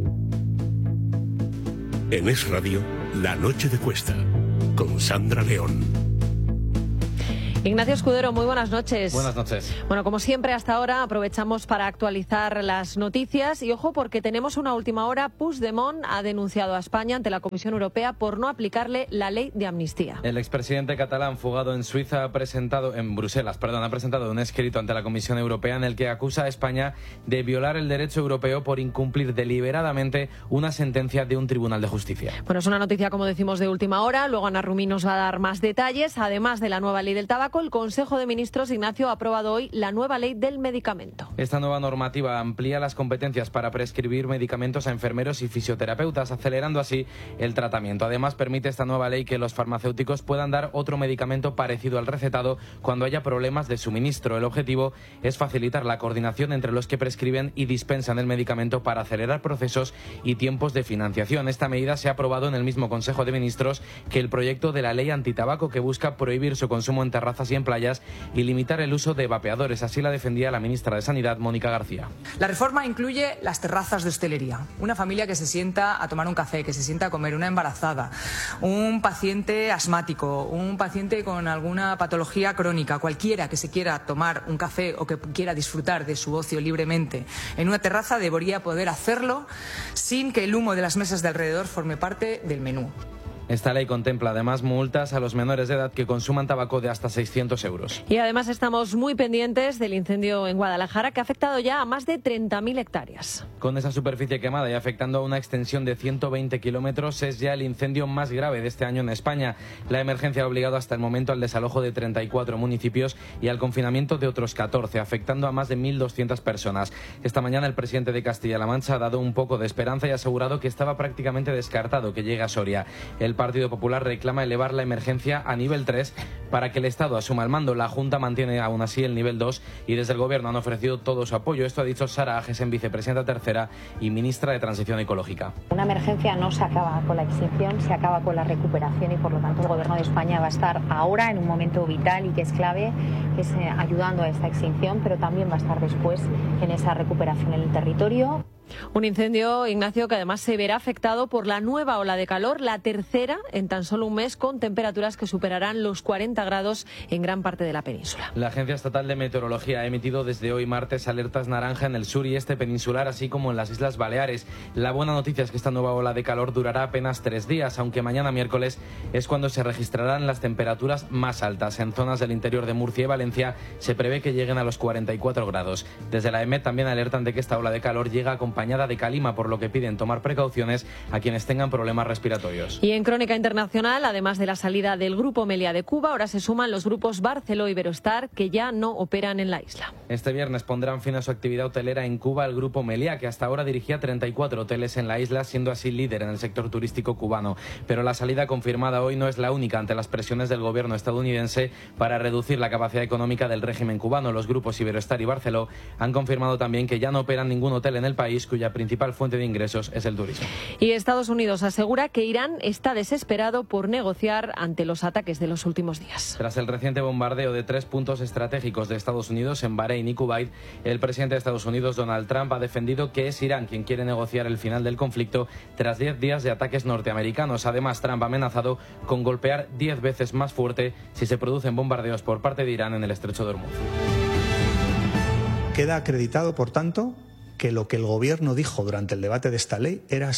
En Es Radio, La Noche de Cuesta, con Sandra León. Ignacio Escudero, muy buenas noches. Buenas noches. Bueno, como siempre hasta ahora aprovechamos para actualizar las noticias y ojo porque tenemos una última hora. Puigdemont ha denunciado a España ante la Comisión Europea por no aplicarle la ley de amnistía. El expresidente catalán fugado en Suiza ha presentado, en Bruselas, perdón, ha presentado un escrito ante la Comisión Europea en el que acusa a España de violar el derecho europeo por incumplir deliberadamente una sentencia de un tribunal de justicia. Bueno, es una noticia, como decimos, de última hora. Luego Ana Rumí nos va a dar más detalles. Además de la nueva ley del tabaco, el Consejo de Ministros, Ignacio, ha aprobado hoy la nueva ley del medicamento. Esta nueva normativa amplía las competencias para prescribir medicamentos a enfermeros y fisioterapeutas, acelerando así el tratamiento. Además, permite esta nueva ley que los farmacéuticos puedan dar otro medicamento parecido al recetado cuando haya problemas de suministro. El objetivo es facilitar la coordinación entre los que prescriben y dispensan el medicamento para acelerar procesos y tiempos de financiación. Esta medida se ha aprobado en el mismo Consejo de Ministros que el proyecto de la ley antitabaco, que busca prohibir su consumo en terrazas y en playas y limitar el uso de vapeadores. Así la defendía la ministra de Sanidad, Mónica García. La reforma incluye las terrazas de hostelería. Una familia que se sienta a tomar un café, que se sienta a comer, una embarazada, un paciente asmático, un paciente con alguna patología crónica, cualquiera que se quiera tomar un café o que quiera disfrutar de su ocio libremente en una terraza debería poder hacerlo sin que el humo de las mesas de alrededor forme parte del menú. Esta ley contempla además multas a los menores de edad que consuman tabaco de hasta seiscientos euros. Y además estamos muy pendientes del incendio en Guadalajara, que ha afectado ya a más de treinta mil hectáreas. Con esa superficie quemada y afectando a una extensión de ciento veinte kilómetros, es ya el incendio más grave de este año en España. La emergencia ha obligado hasta el momento al desalojo de treinta y cuatro municipios y al confinamiento de otros catorce, afectando a más de mil doscientas personas. Esta mañana el presidente de Castilla-La Mancha ha dado un poco de esperanza y ha asegurado que estaba prácticamente descartado que llegue a Soria. El Partido Popular reclama elevar la emergencia a nivel tres para que el Estado asuma el mando. La Junta mantiene aún así el nivel dos y desde el Gobierno han ofrecido todo su apoyo. Esto ha dicho Sara Agesen, vicepresidenta tercera y ministra de Transición Ecológica. Una emergencia no se acaba con la extinción, se acaba con la recuperación y por lo tanto el Gobierno de España va a estar ahora en un momento vital y que es clave, que es eh, ayudando a esta extinción, pero también va a estar después en esa recuperación en el territorio. Un incendio, Ignacio, que además se verá afectado por la nueva ola de calor, la tercera en tan solo un mes, con temperaturas que superarán los cuarenta grados en gran parte de la península. La Agencia Estatal de Meteorología ha emitido desde hoy martes alertas naranja en el sur y este peninsular, así como en las Islas Baleares. La buena noticia es que esta nueva ola de calor durará apenas tres días, aunque mañana miércoles es cuando se registrarán las temperaturas más altas. En zonas del interior de Murcia y Valencia se prevé que lleguen a los cuarenta y cuatro grados. Desde la EMET también alertan de que esta ola de calor llega acompañada de calima, por lo que piden tomar precauciones a quienes tengan problemas respiratorios. Y en crónica internacional, además de la salida del Grupo Meliá de Cuba, ahora se suman los grupos Barceló y Iberostar, que ya no operan en la isla. Este viernes pondrán fin a su actividad hotelera en Cuba el Grupo Meliá, que hasta ahora dirigía treinta y cuatro hoteles en la isla, siendo así líder en el sector turístico cubano. Pero la salida confirmada hoy no es la única ante las presiones del gobierno estadounidense para reducir la capacidad económica del régimen cubano. Los grupos Iberostar y Barceló han confirmado también que ya no operan ningún hotel en el país, cuya principal fuente de ingresos es el turismo. Y Estados Unidos asegura que Irán está desesperado por negociar ante los ataques de los últimos días. Tras el reciente bombardeo de tres puntos estratégicos de Estados Unidos en Bahrein y Kuwait, el presidente de Estados Unidos, Donald Trump, ha defendido que es Irán quien quiere negociar el final del conflicto tras diez días de ataques norteamericanos. Además, Trump ha amenazado con golpear diez veces más fuerte si se producen bombardeos por parte de Irán en el estrecho de Hormuz. Queda acreditado, por tanto, que lo que el Gobierno dijo durante el debate de esta ley era así.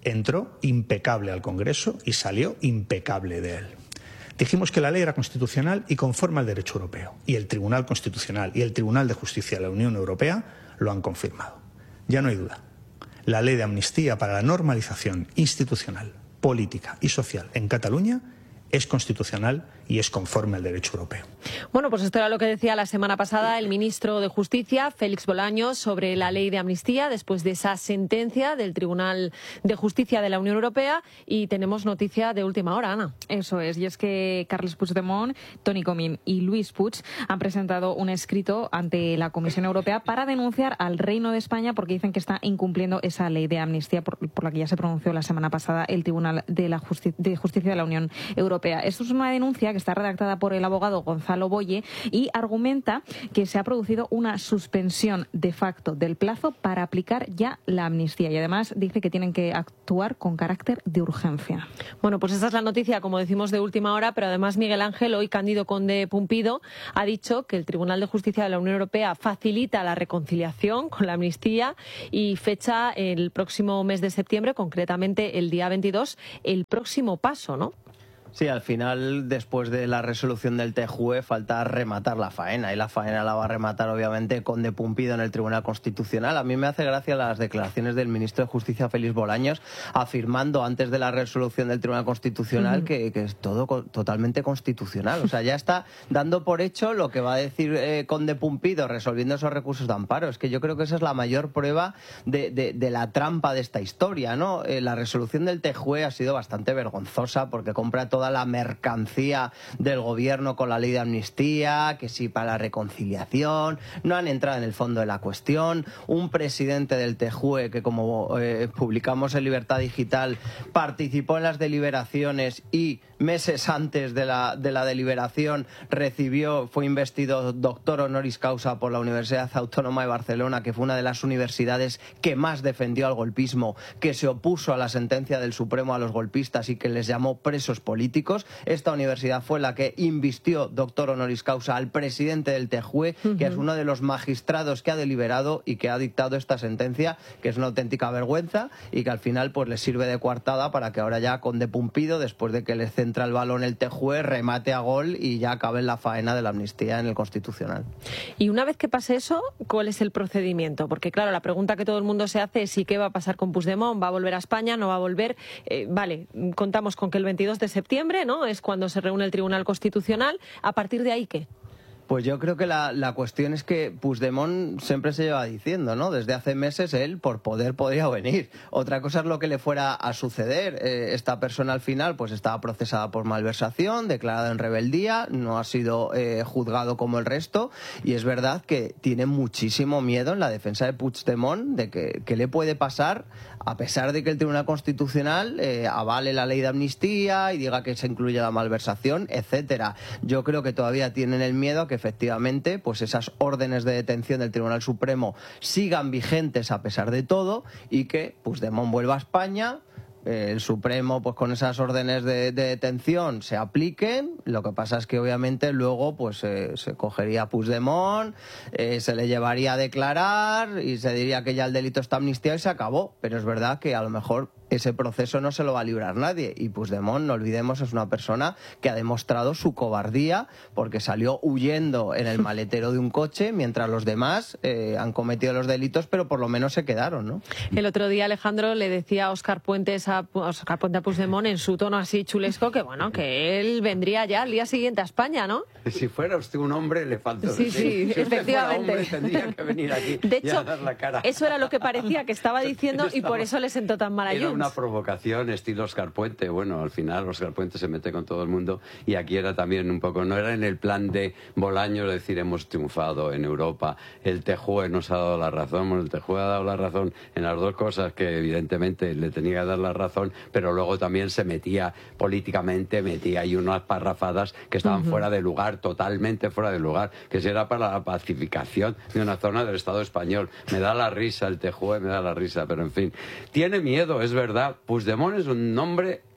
entró impecable al Congreso y salió impecable de él. Dijimos que la ley era constitucional y conforme al derecho europeo. Y el Tribunal Constitucional y el Tribunal de Justicia de la Unión Europea lo han confirmado. Ya no hay duda. La ley de amnistía para la normalización institucional, política y social en Cataluña es constitucional y es conforme al derecho europeo. Bueno, pues esto era lo que decía la semana pasada el ministro de Justicia, Félix Bolaños, sobre la ley de amnistía después de esa sentencia del Tribunal de Justicia de la Unión Europea, y tenemos noticia de última hora, Ana. Eso es, y es que Carles Puigdemont, Toni Comín y Luis Puig han presentado un escrito ante la Comisión Europea para denunciar al Reino de España porque dicen que está incumpliendo esa ley de amnistía por, por la que ya se pronunció la semana pasada el Tribunal de, la Justi- de Justicia de la Unión Europea. Esto es una denuncia que está redactada por el abogado Gonzalo Boye y argumenta que se ha producido una suspensión de facto del plazo para aplicar ya la amnistía, y además dice que tienen que actuar con carácter de urgencia. Bueno, pues esa es la noticia, como decimos, de última hora, pero además Miguel Ángel, hoy Cándido Conde Pumpido ha dicho que el Tribunal de Justicia de la Unión Europea facilita la reconciliación con la amnistía y fecha el próximo mes de septiembre, concretamente el día veintidós, el próximo paso, ¿no? Sí, al final, después de la resolución del T J U E, falta rematar la faena, y la faena la va a rematar, obviamente, Conde Pumpido en el Tribunal Constitucional. A mí me hace gracia las declaraciones del ministro de Justicia, Félix Bolaños, afirmando antes de la resolución del Tribunal Constitucional uh-huh. que, que es todo co- totalmente constitucional. O sea, ya está dando por hecho lo que va a decir eh, Conde Pumpido resolviendo esos recursos de amparo. Es que yo creo que esa es la mayor prueba de, de, de la trampa de esta historia, ¿no? Eh, la resolución del T J U E ha sido bastante vergonzosa porque compra toda la mercancía del gobierno con la ley de amnistía, que sí para la reconciliación, no han entrado en el fondo de la cuestión. Un presidente del T J U E que, como eh, publicamos en Libertad Digital, participó en las deliberaciones y meses antes de la, de la deliberación recibió, fue investido doctor honoris causa por la Universidad Autónoma de Barcelona, que fue una de las universidades que más defendió al golpismo, que se opuso a la sentencia del Supremo a los golpistas y que les llamó presos políticos. Esta universidad fue la que invistió doctor honoris causa al presidente del T J U E, uh-huh. que es uno de los magistrados que ha deliberado y que ha dictado esta sentencia, que es una auténtica vergüenza y que al final pues le sirve de coartada para que ahora ya Conde Pumpido, después de que le centra el balón el T J U E, remate a gol y ya acabe la faena de la amnistía en el Constitucional. Y una vez que pase eso, ¿cuál es el procedimiento? Porque claro, la pregunta que todo el mundo se hace es ¿y qué va a pasar con Puigdemont? ¿Va a volver a España? ¿No va a volver? Eh, vale, contamos con que el veintidós de septiembre, ¿no?, es cuando se reúne el Tribunal Constitucional. ¿A partir de ahí qué? Pues yo creo que la, la cuestión es que Puigdemont siempre se lleva diciendo, ¿no? Desde hace meses él, por poder, podría venir. Otra cosa es lo que le fuera a suceder. Eh, esta persona al final pues estaba procesada por malversación, declarada en rebeldía, no ha sido eh, juzgado como el resto, y es verdad que tiene muchísimo miedo en la defensa de Puigdemont de que, que le puede pasar, a pesar de que el Tribunal Constitucional eh, avale la ley de amnistía y diga que se incluye la malversación, etcétera. Yo creo que todavía tienen el miedo a que efectivamente pues esas órdenes de detención del Tribunal Supremo sigan vigentes a pesar de todo y que Puigdemont vuelva a España, eh, el Supremo pues con esas órdenes de, de detención se apliquen. Lo que pasa es que obviamente luego pues eh, se cogería a Puigdemont, eh, se le llevaría a declarar y se diría que ya el delito está amnistiado y se acabó. Pero es verdad que a lo mejor ese proceso no se lo va a librar nadie, y Puigdemont, no olvidemos, es una persona que ha demostrado su cobardía porque salió huyendo en el maletero de un coche mientras los demás eh, han cometido los delitos, pero por lo menos se quedaron, ¿no? El otro día Alejandro le decía a Óscar Puentes a, Óscar Puente a Puigdemont en su tono así chulesco que bueno, que él vendría ya al día siguiente a España, ¿no? Si fuera usted un hombre le falta. Sí, sí, si efectivamente. Hombre, tendría que venir aquí de hecho, y a dar la cara. Eso era lo que parecía que estaba diciendo y por eso le sentó tan mal a Era Junts. una provocación estilo Óscar Puente. Bueno, al final Óscar Puente se mete con todo el mundo y aquí era también un poco, no era en el plan de Bolaños decir hemos triunfado en Europa, el T J U E nos ha dado la razón. Bueno, el T J U E ha dado la razón en las dos cosas que evidentemente le tenía que dar la razón, pero luego también se metía políticamente, metía ahí unas parrafadas que estaban uh-huh. fuera de lugar, totalmente fuera de lugar, que si era para la pacificación de una zona del Estado español. Me da la risa el T J U E, me da la risa, pero en fin, tiene miedo, es verdad. Puigdemont es un nombre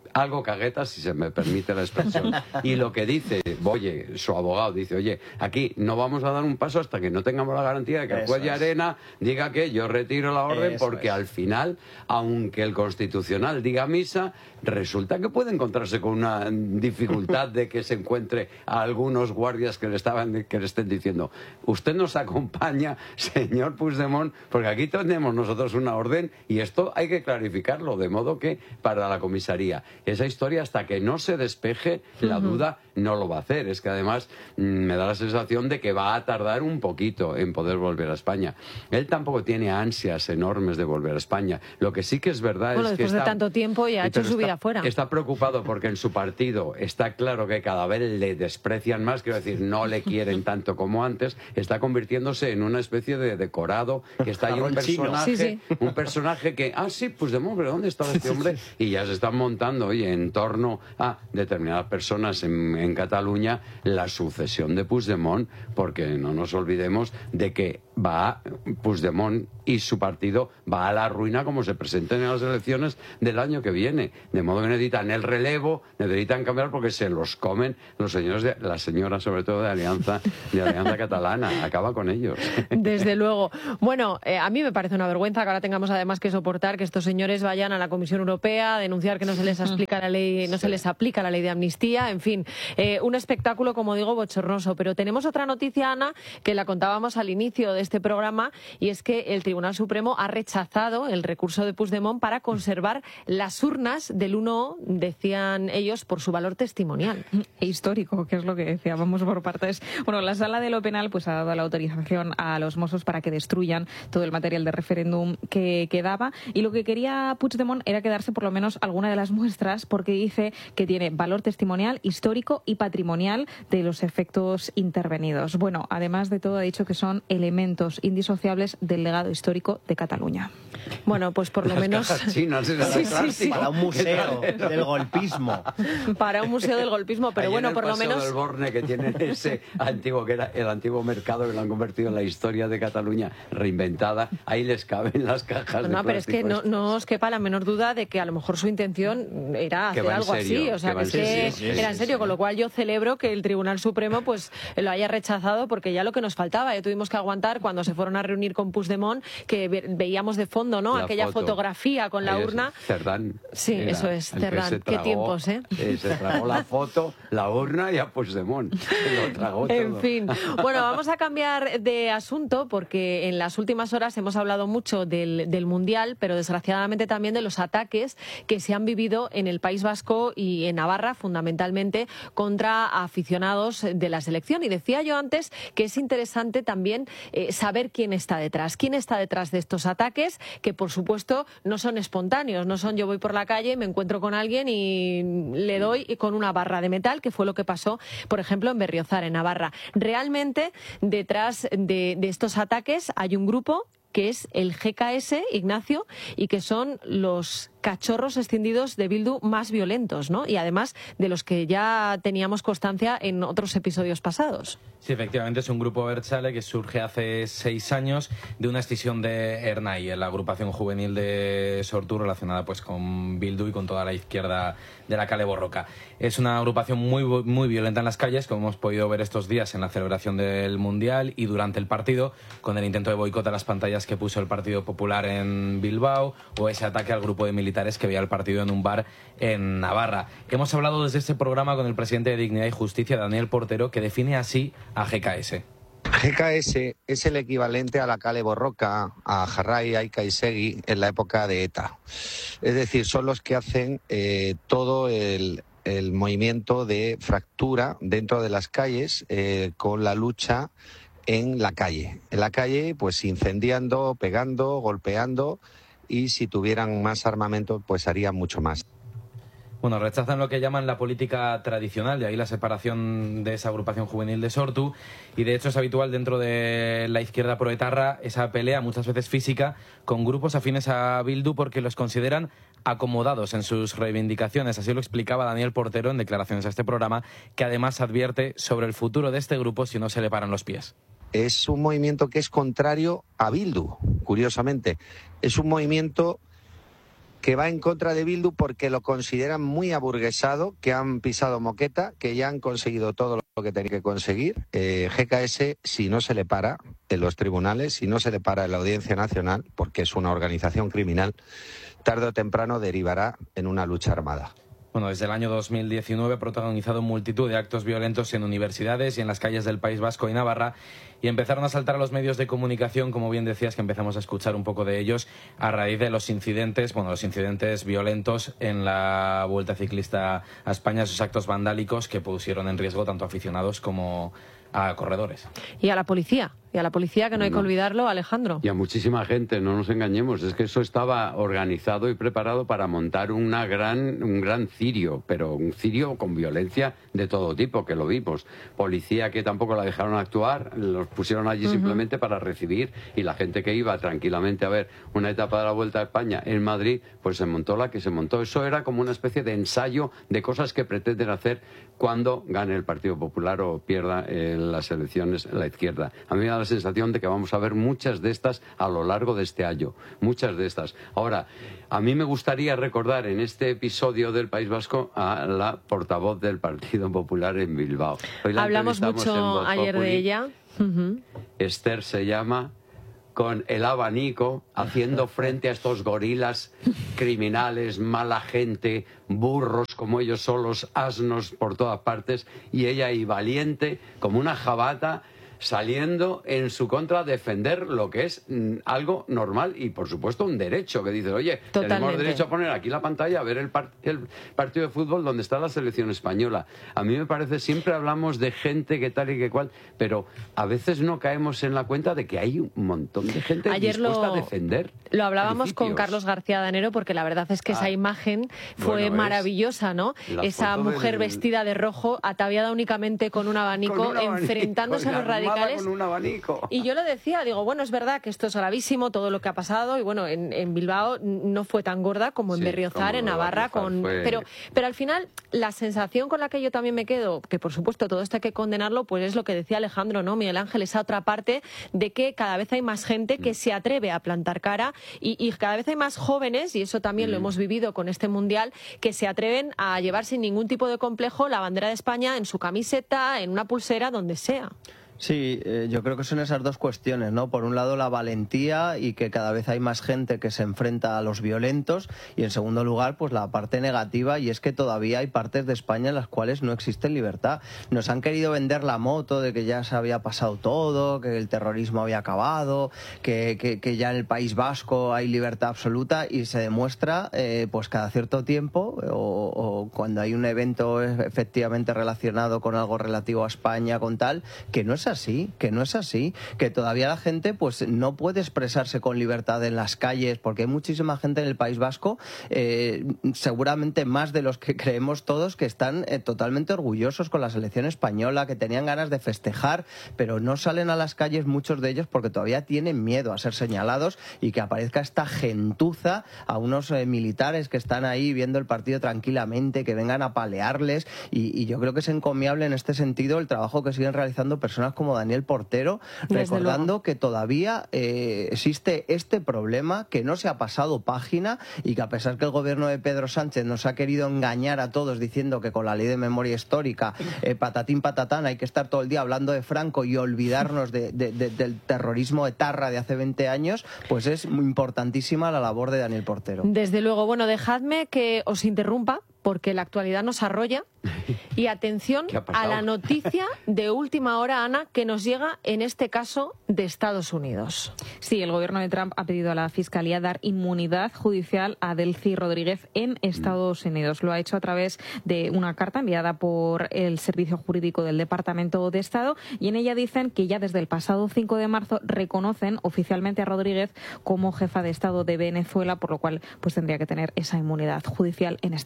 algo caguetas, si se me permite la expresión. Y lo que dice, oye, su abogado dice, oye, aquí no vamos a dar un paso hasta que no tengamos la garantía de que el juez de Arena diga que yo retiro la orden, Eso porque es. al final, aunque el Constitucional diga misa, resulta que puede encontrarse con una dificultad de que se encuentre a algunos guardias que le estaban que le estén diciendo, usted nos acompaña, señor Puigdemont, porque aquí tenemos nosotros una orden y esto hay que clarificarlo, de modo que para la comisaría esa historia, hasta que no se despeje la uh-huh. duda, no lo va a hacer. Es que además mmm, me da la sensación de que va a tardar un poquito en poder volver a España. Él tampoco tiene ansias enormes de volver a España. Lo que sí que es verdad bueno, es que después está, de tanto tiempo ya ha hecho su está, vida fuera. Está preocupado porque en su partido está claro que cada vez le desprecian más, quiero decir, no le quieren tanto como antes. Está convirtiéndose en una especie de decorado, que está ahí un personaje, sí, sí. un personaje que, ah, sí, pues de pero ¿dónde estaba este hombre? Y ya se están montando, oye, en torno a determinadas personas en, en Cataluña la sucesión de Puigdemont, porque no nos olvidemos de que va Puigdemont y su partido va a la ruina como se presenten en las elecciones del año que viene, de modo que necesitan el relevo, necesitan cambiar porque se los comen los señores de, la señora sobre todo de Alianza de Alianza Catalana, acaba con ellos. Desde luego. Bueno, eh, a mí me parece una vergüenza que ahora tengamos además que soportar que estos señores vayan a la Comisión Europea a denunciar que no se les aplica la ley, no se les aplica la ley de amnistía, en fin, eh, un espectáculo, como digo, bochornoso. Pero tenemos otra noticia, Ana, que la contábamos al inicio de este programa, y es que el Tribunal Supremo ha rechazado el recurso de Puigdemont para conservar las urnas del uno, decían ellos, por su valor testimonial. E histórico, que es lo que decía, vamos por partes. Bueno, la Sala de lo Penal pues ha dado la autorización a los Mossos para que destruyan todo el material de referéndum que quedaba, y lo que quería Puigdemont era quedarse por lo menos alguna de las muestras, porque dice que tiene valor testimonial, histórico y patrimonial de los efectos intervenidos. Bueno, además de todo ha dicho que son elementos indisociables del legado histórico de Cataluña. Bueno, pues por lo Las menos... cajas chinas, es sí, sí, sí. Para un museo del golpismo. Para un museo del golpismo, pero Allí bueno, en el por lo menos... del Borne, que tienen ese antiguo, que era el antiguo mercado, que lo han convertido en la historia de Cataluña reinventada, ahí les caben las cajas de No, pero es que no, no os quepa la menor duda de que a lo mejor su intención era hacer algo serio, así, o sea, que, que es que sí, sí, era en serio, sí, con lo cual yo celebro que el Tribunal Supremo pues lo haya rechazado, porque ya lo que nos faltaba, ya tuvimos que aguantar cuando se fueron a reunir con Puigdemont, que ve, veíamos de fondo, ¿no? La Aquella foto. fotografía con la Ahí urna. Es, Cerdán. Sí, era, eso es, Cerdán. Qué tiempos, ¿eh? eh se tragó la foto, la urna y a Puigdemont. Lo tragó todo. En fin. Bueno, vamos a cambiar de asunto, porque en las últimas horas hemos hablado mucho del, del Mundial, pero desgraciadamente también de los ataques que se han vivido en el País Vasco y en Navarra, fundamentalmente contra aficionados de la selección. Y decía yo antes que es interesante también eh, saber quién está detrás, quién está detrás de estos ataques, que por supuesto no son espontáneos, no son yo voy por la calle, me encuentro con alguien y le doy con una barra de metal, que fue lo que pasó, por ejemplo, en Berriozar, en Navarra. Realmente, detrás de, de estos ataques hay un grupo que es el G K S, Ignacio, y que son los cachorros escindidos de Bildu más violentos, ¿no? Y además de los que ya teníamos constancia en otros episodios pasados. Sí, efectivamente, es un grupo abertzale que surge hace seis años de una escisión de Ernai, la agrupación juvenil de Sortu, relacionada pues con Bildu y con toda la izquierda de la Kale Borroka. Es una agrupación muy, muy violenta en las calles, como hemos podido ver estos días en la celebración del Mundial y durante el partido, con el intento de boicot a las pantallas que puso el Partido Popular en Bilbao, o ese ataque al grupo de militares que veía el partido en un bar en Navarra. Hemos hablado desde este programa con el presidente de Dignidad y Justicia, Daniel Portero, que define así a G K S. G K S es el equivalente a la Kale Borroka, a Jarrai, a Ikaisegi en la época de ETA. Es decir, son los que hacen eh, todo el, el movimiento de fractura dentro de las calles eh, con la lucha en la calle. En la calle, pues incendiando, pegando, golpeando, y si tuvieran más armamento, pues harían mucho más. Bueno, rechazan lo que llaman la política tradicional, de ahí la separación de esa agrupación juvenil de Sortu, y de hecho es habitual dentro de la izquierda proetarra esa pelea, muchas veces física, con grupos afines a Bildu porque los consideran acomodados en sus reivindicaciones. Así lo explicaba Daniel Portero en declaraciones a este programa, que además advierte sobre el futuro de este grupo si no se le paran los pies. Es un movimiento que es contrario a Bildu, curiosamente. Es un movimiento que va en contra de Bildu porque lo consideran muy aburguesado, que han pisado moqueta, que ya han conseguido todo lo que tenían que conseguir. Eh, G K S, si no se le para en los tribunales, si no se le para en la Audiencia Nacional, porque es una organización criminal, tarde o temprano derivará en una lucha armada. Bueno, desde el año dos mil diecinueve ha protagonizado multitud de actos violentos en universidades y en las calles del País Vasco y Navarra, y empezaron a saltar a los medios de comunicación, como bien decías, que empezamos a escuchar un poco de ellos a raíz de los incidentes, bueno, los incidentes violentos en la Vuelta Ciclista a España, esos actos vandálicos que pusieron en riesgo tanto a aficionados como a corredores. Y a la policía, y a la policía, que no hay que olvidarlo, Alejandro. Y a muchísima gente, no nos engañemos, es que eso estaba organizado y preparado para montar una gran, un gran cirio, pero un cirio con violencia de todo tipo, que lo vimos. Policía que tampoco la dejaron actuar, los pusieron allí uh-huh. simplemente para recibir, y la gente que iba tranquilamente a ver una etapa de la Vuelta a España en Madrid, pues se montó la que se montó. Eso era como una especie de ensayo de cosas que pretenden hacer cuando gane el Partido Popular o pierda eh, las elecciones la izquierda. A mí me da la sensación de que vamos a ver muchas de estas a lo largo de este año, muchas de estas. Ahora, a mí me gustaría recordar en este episodio del País Vasco a la portavoz del Partido Popular en Bilbao. Hoy la Hablamos mucho ayer de ella. Uh-huh. Esther se llama, con el abanico, haciendo frente a estos gorilas criminales, mala gente, burros como ellos solos, asnos por todas partes, y ella ahí valiente, como una jabata, saliendo en su contra a defender lo que es mm, algo normal y, por supuesto, un derecho, que dice, oye, Totalmente. tenemos derecho a poner aquí la pantalla a ver el, part el partido de fútbol donde está la selección española. A mí me parece, siempre hablamos de gente que tal y que cual, pero a veces no caemos en la cuenta de que hay un montón de gente Ayer dispuesta lo, a defender. Lo hablábamos principios. con Carlos García Danero, porque la verdad es que Ah, esa imagen fue bueno, maravillosa, ¿no? Esa mujer del... vestida de rojo, ataviada únicamente con un abanico, con un abanico enfrentándose a los radicales. Con un abanico. Y yo lo decía, digo, bueno, es verdad que esto es gravísimo, todo lo que ha pasado, y bueno, en, en Bilbao no fue tan gorda como en sí, Berriozar, en Navarra, con fue... pero, pero al final la sensación con la que yo también me quedo, que por supuesto todo esto hay que condenarlo, pues es lo que decía Alejandro, ¿no? Miguel Ángel, esa otra parte de que cada vez hay más gente que se atreve a plantar cara, y, y cada vez hay más jóvenes, y eso también mm. lo hemos vivido con este Mundial, que se atreven a llevar sin ningún tipo de complejo la bandera de España en su camiseta, en una pulsera, donde sea. Sí, eh, yo creo que son esas dos cuestiones, ¿no? Por un lado, la valentía y que cada vez hay más gente que se enfrenta a los violentos, y en segundo lugar, pues la parte negativa, y es que todavía hay partes de España en las cuales no existe libertad. Nos han querido vender la moto de que ya se había pasado todo, que el terrorismo había acabado, que, que, que ya en el País Vasco hay libertad absoluta, y se demuestra eh, pues cada cierto tiempo o, o cuando hay un evento efectivamente relacionado con algo relativo a España, con tal, que no es así, que no es así, que todavía la gente pues no puede expresarse con libertad en las calles, porque hay muchísima gente en el País Vasco, eh, seguramente más de los que creemos todos, que están eh, totalmente orgullosos con la selección española, que tenían ganas de festejar, pero no salen a las calles muchos de ellos porque todavía tienen miedo a ser señalados y que aparezca esta gentuza a unos eh, militares que están ahí viendo el partido tranquilamente, que vengan a palearles, y, y yo creo que es encomiable en este sentido el trabajo que siguen realizando personas como Daniel Portero, Desde recordando luego. que todavía eh, existe este problema, que no se ha pasado página, y que a pesar que el gobierno de Pedro Sánchez nos ha querido engañar a todos diciendo que con la ley de memoria histórica, eh, patatín patatán, hay que estar todo el día hablando de Franco y olvidarnos de, de, de, del terrorismo etarra de hace veinte años, pues es muy importantísima la labor de Daniel Portero. Desde luego. Bueno, dejadme que os interrumpa, porque la actualidad nos arrolla. Y atención a la noticia de última hora, Ana, que nos llega en este caso de Estados Unidos. Sí, el gobierno de Trump ha pedido a la Fiscalía dar inmunidad judicial a Delcy Rodríguez en Estados Unidos. Lo ha hecho a través de una carta enviada por el Servicio Jurídico del Departamento de Estado, y en ella dicen que ya desde el pasado cinco de marzo reconocen oficialmente a Rodríguez como jefa de Estado de Venezuela, por lo cual pues tendría que tener esa inmunidad judicial en Estados Unidos.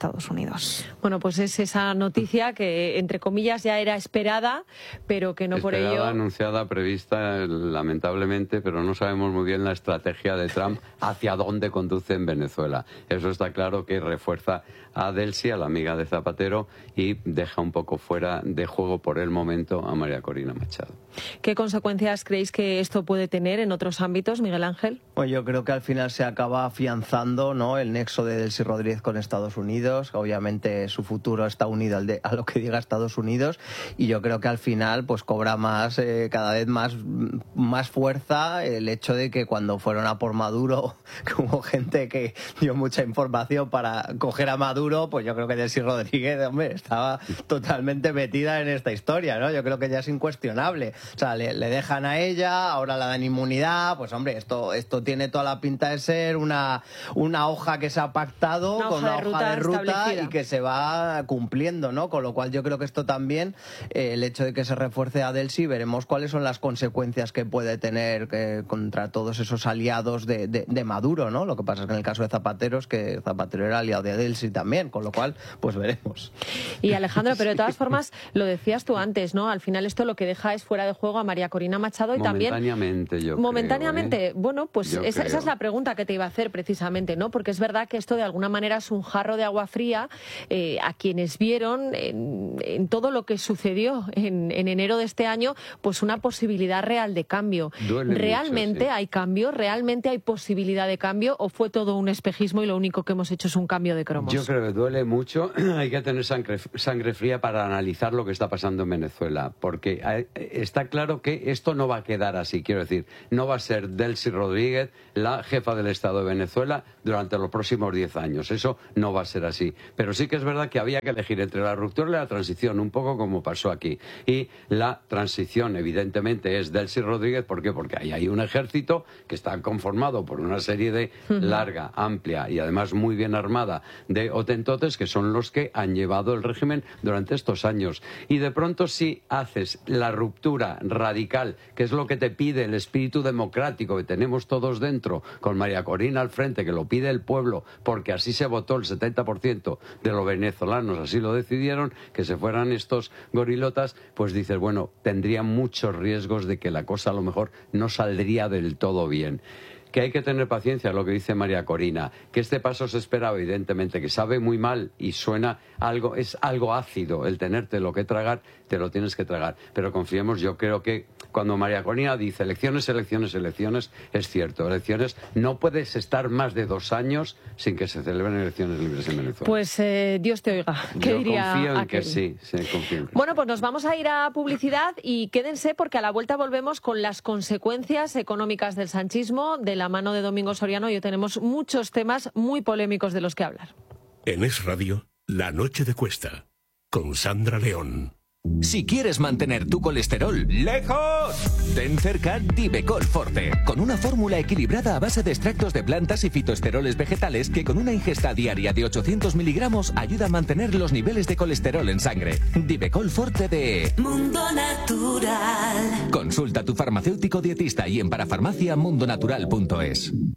Unidos. Bueno, pues es esa noticia que, entre comillas, ya era esperada, pero que no esperada, por ello... anunciada, prevista, lamentablemente, pero no sabemos muy bien la estrategia de Trump hacia dónde conduce en Venezuela. Eso está claro que refuerza a Delcy, a la amiga de Zapatero, y deja un poco fuera de juego por el momento a María Corina Machado. ¿Qué consecuencias creéis que esto puede tener en otros ámbitos, Miguel Ángel? Pues yo creo que al final se acaba afianzando, ¿no?, el nexo de Delcy Rodríguez con Estados Unidos. Obviamente su futuro está unido al de, a lo que diga Estados Unidos, y yo creo que al final pues cobra más, eh, cada vez más, más fuerza el hecho de que cuando fueron a por Maduro, que hubo gente que dio mucha información para coger a Maduro, pues yo creo que Delcy Rodríguez, hombre, estaba totalmente metida en esta historia, ¿no? Yo creo que ya es incuestionable. O sea, le, le dejan a ella, ahora la dan inmunidad, pues hombre, esto, esto tiene toda la pinta de ser una, una hoja que se ha pactado una con hoja una de hoja de ruta establecida. y que se va cumpliendo, ¿no? Con lo cual yo creo que esto también, eh, el hecho de que se refuerce a Delcy, veremos cuáles son las consecuencias que puede tener eh, contra todos esos aliados de, de, de Maduro, ¿no? Lo que pasa es que en el caso de Zapatero es que Zapatero era aliado de Delcy también, con lo cual, pues veremos. Y Alejandro, pero de todas formas, lo decías tú antes, ¿no? Al final esto lo que deja es fuera de juego a María Corina Machado y también... Momentáneamente, yo Momentáneamente, creo, ¿eh? bueno, pues Yo esa, creo. esa es la pregunta que te iba a hacer precisamente, ¿no? Porque es verdad que esto de alguna manera es un jarro de agua fría eh, a quienes vieron en, en todo lo que sucedió en, en enero de este año, pues una posibilidad real de cambio. Duele ¿Realmente mucho, sí. hay cambio? ¿Realmente hay posibilidad de cambio? ¿O fue todo un espejismo y lo único que hemos hecho es un cambio de cromos? Yo creo que duele mucho. Hay que tener sangre, sangre fría para analizar lo que está pasando en Venezuela, porque eh, está claro que esto no va a quedar así. Quiero decir, no va a ser Delcy Rodríguez la jefa del Estado de Venezuela durante los próximos diez años. Eso no va a ser así. Pero sí que es verdad que había que elegir entre la ruptura y la transición, un poco como pasó aquí. Y la transición, evidentemente, es Delcy Rodríguez. ¿Por qué? Porque ahí hay un ejército que está conformado por una serie de larga, amplia y además muy bien armada de hotentotes que son los que han llevado el régimen durante estos años. Y de pronto, si haces la ruptura radical, que es lo que te pide el espíritu democrático que tenemos todos dentro, con María Corina al frente, que lo pide el pueblo, porque así se votó el setenta por ciento de los venezolanos, así lo decidieron, que se fueran estos gorilotas, pues dices, bueno, tendría muchos riesgos de que la cosa a lo mejor no saldría del todo bien. Que hay que tener paciencia, lo que dice María Corina, que este paso se esperaba, evidentemente, que sabe muy mal y suena algo, es algo ácido el tenerte lo que tragar, te lo tienes que tragar. Pero confiemos, yo creo que cuando María Corina dice elecciones, elecciones, elecciones, es cierto, elecciones, no puedes estar más de dos años sin que se celebren elecciones libres en Venezuela. Pues eh, Dios te oiga, ¿qué yo diría confío en aquel? que sí, sí, confío en que Bueno, pues nos vamos a ir a publicidad y quédense porque a la vuelta volvemos con las consecuencias económicas del sanchismo de la mano de Domingo Soriano y hoy tenemos muchos temas muy polémicos de los que hablar. En Es Radio, La Noche de Cuesta, con Sandra León. Si quieres mantener tu colesterol lejos, ten cerca Divecol Forte, con una fórmula equilibrada a base de extractos de plantas y fitoesteroles vegetales que con una ingesta diaria de ochocientos miligramos ayuda a mantener los niveles de colesterol en sangre. Divecol Forte de Mundo Natural. Consulta a tu farmacéutico dietista y en parafarmacia mundonatural punto es.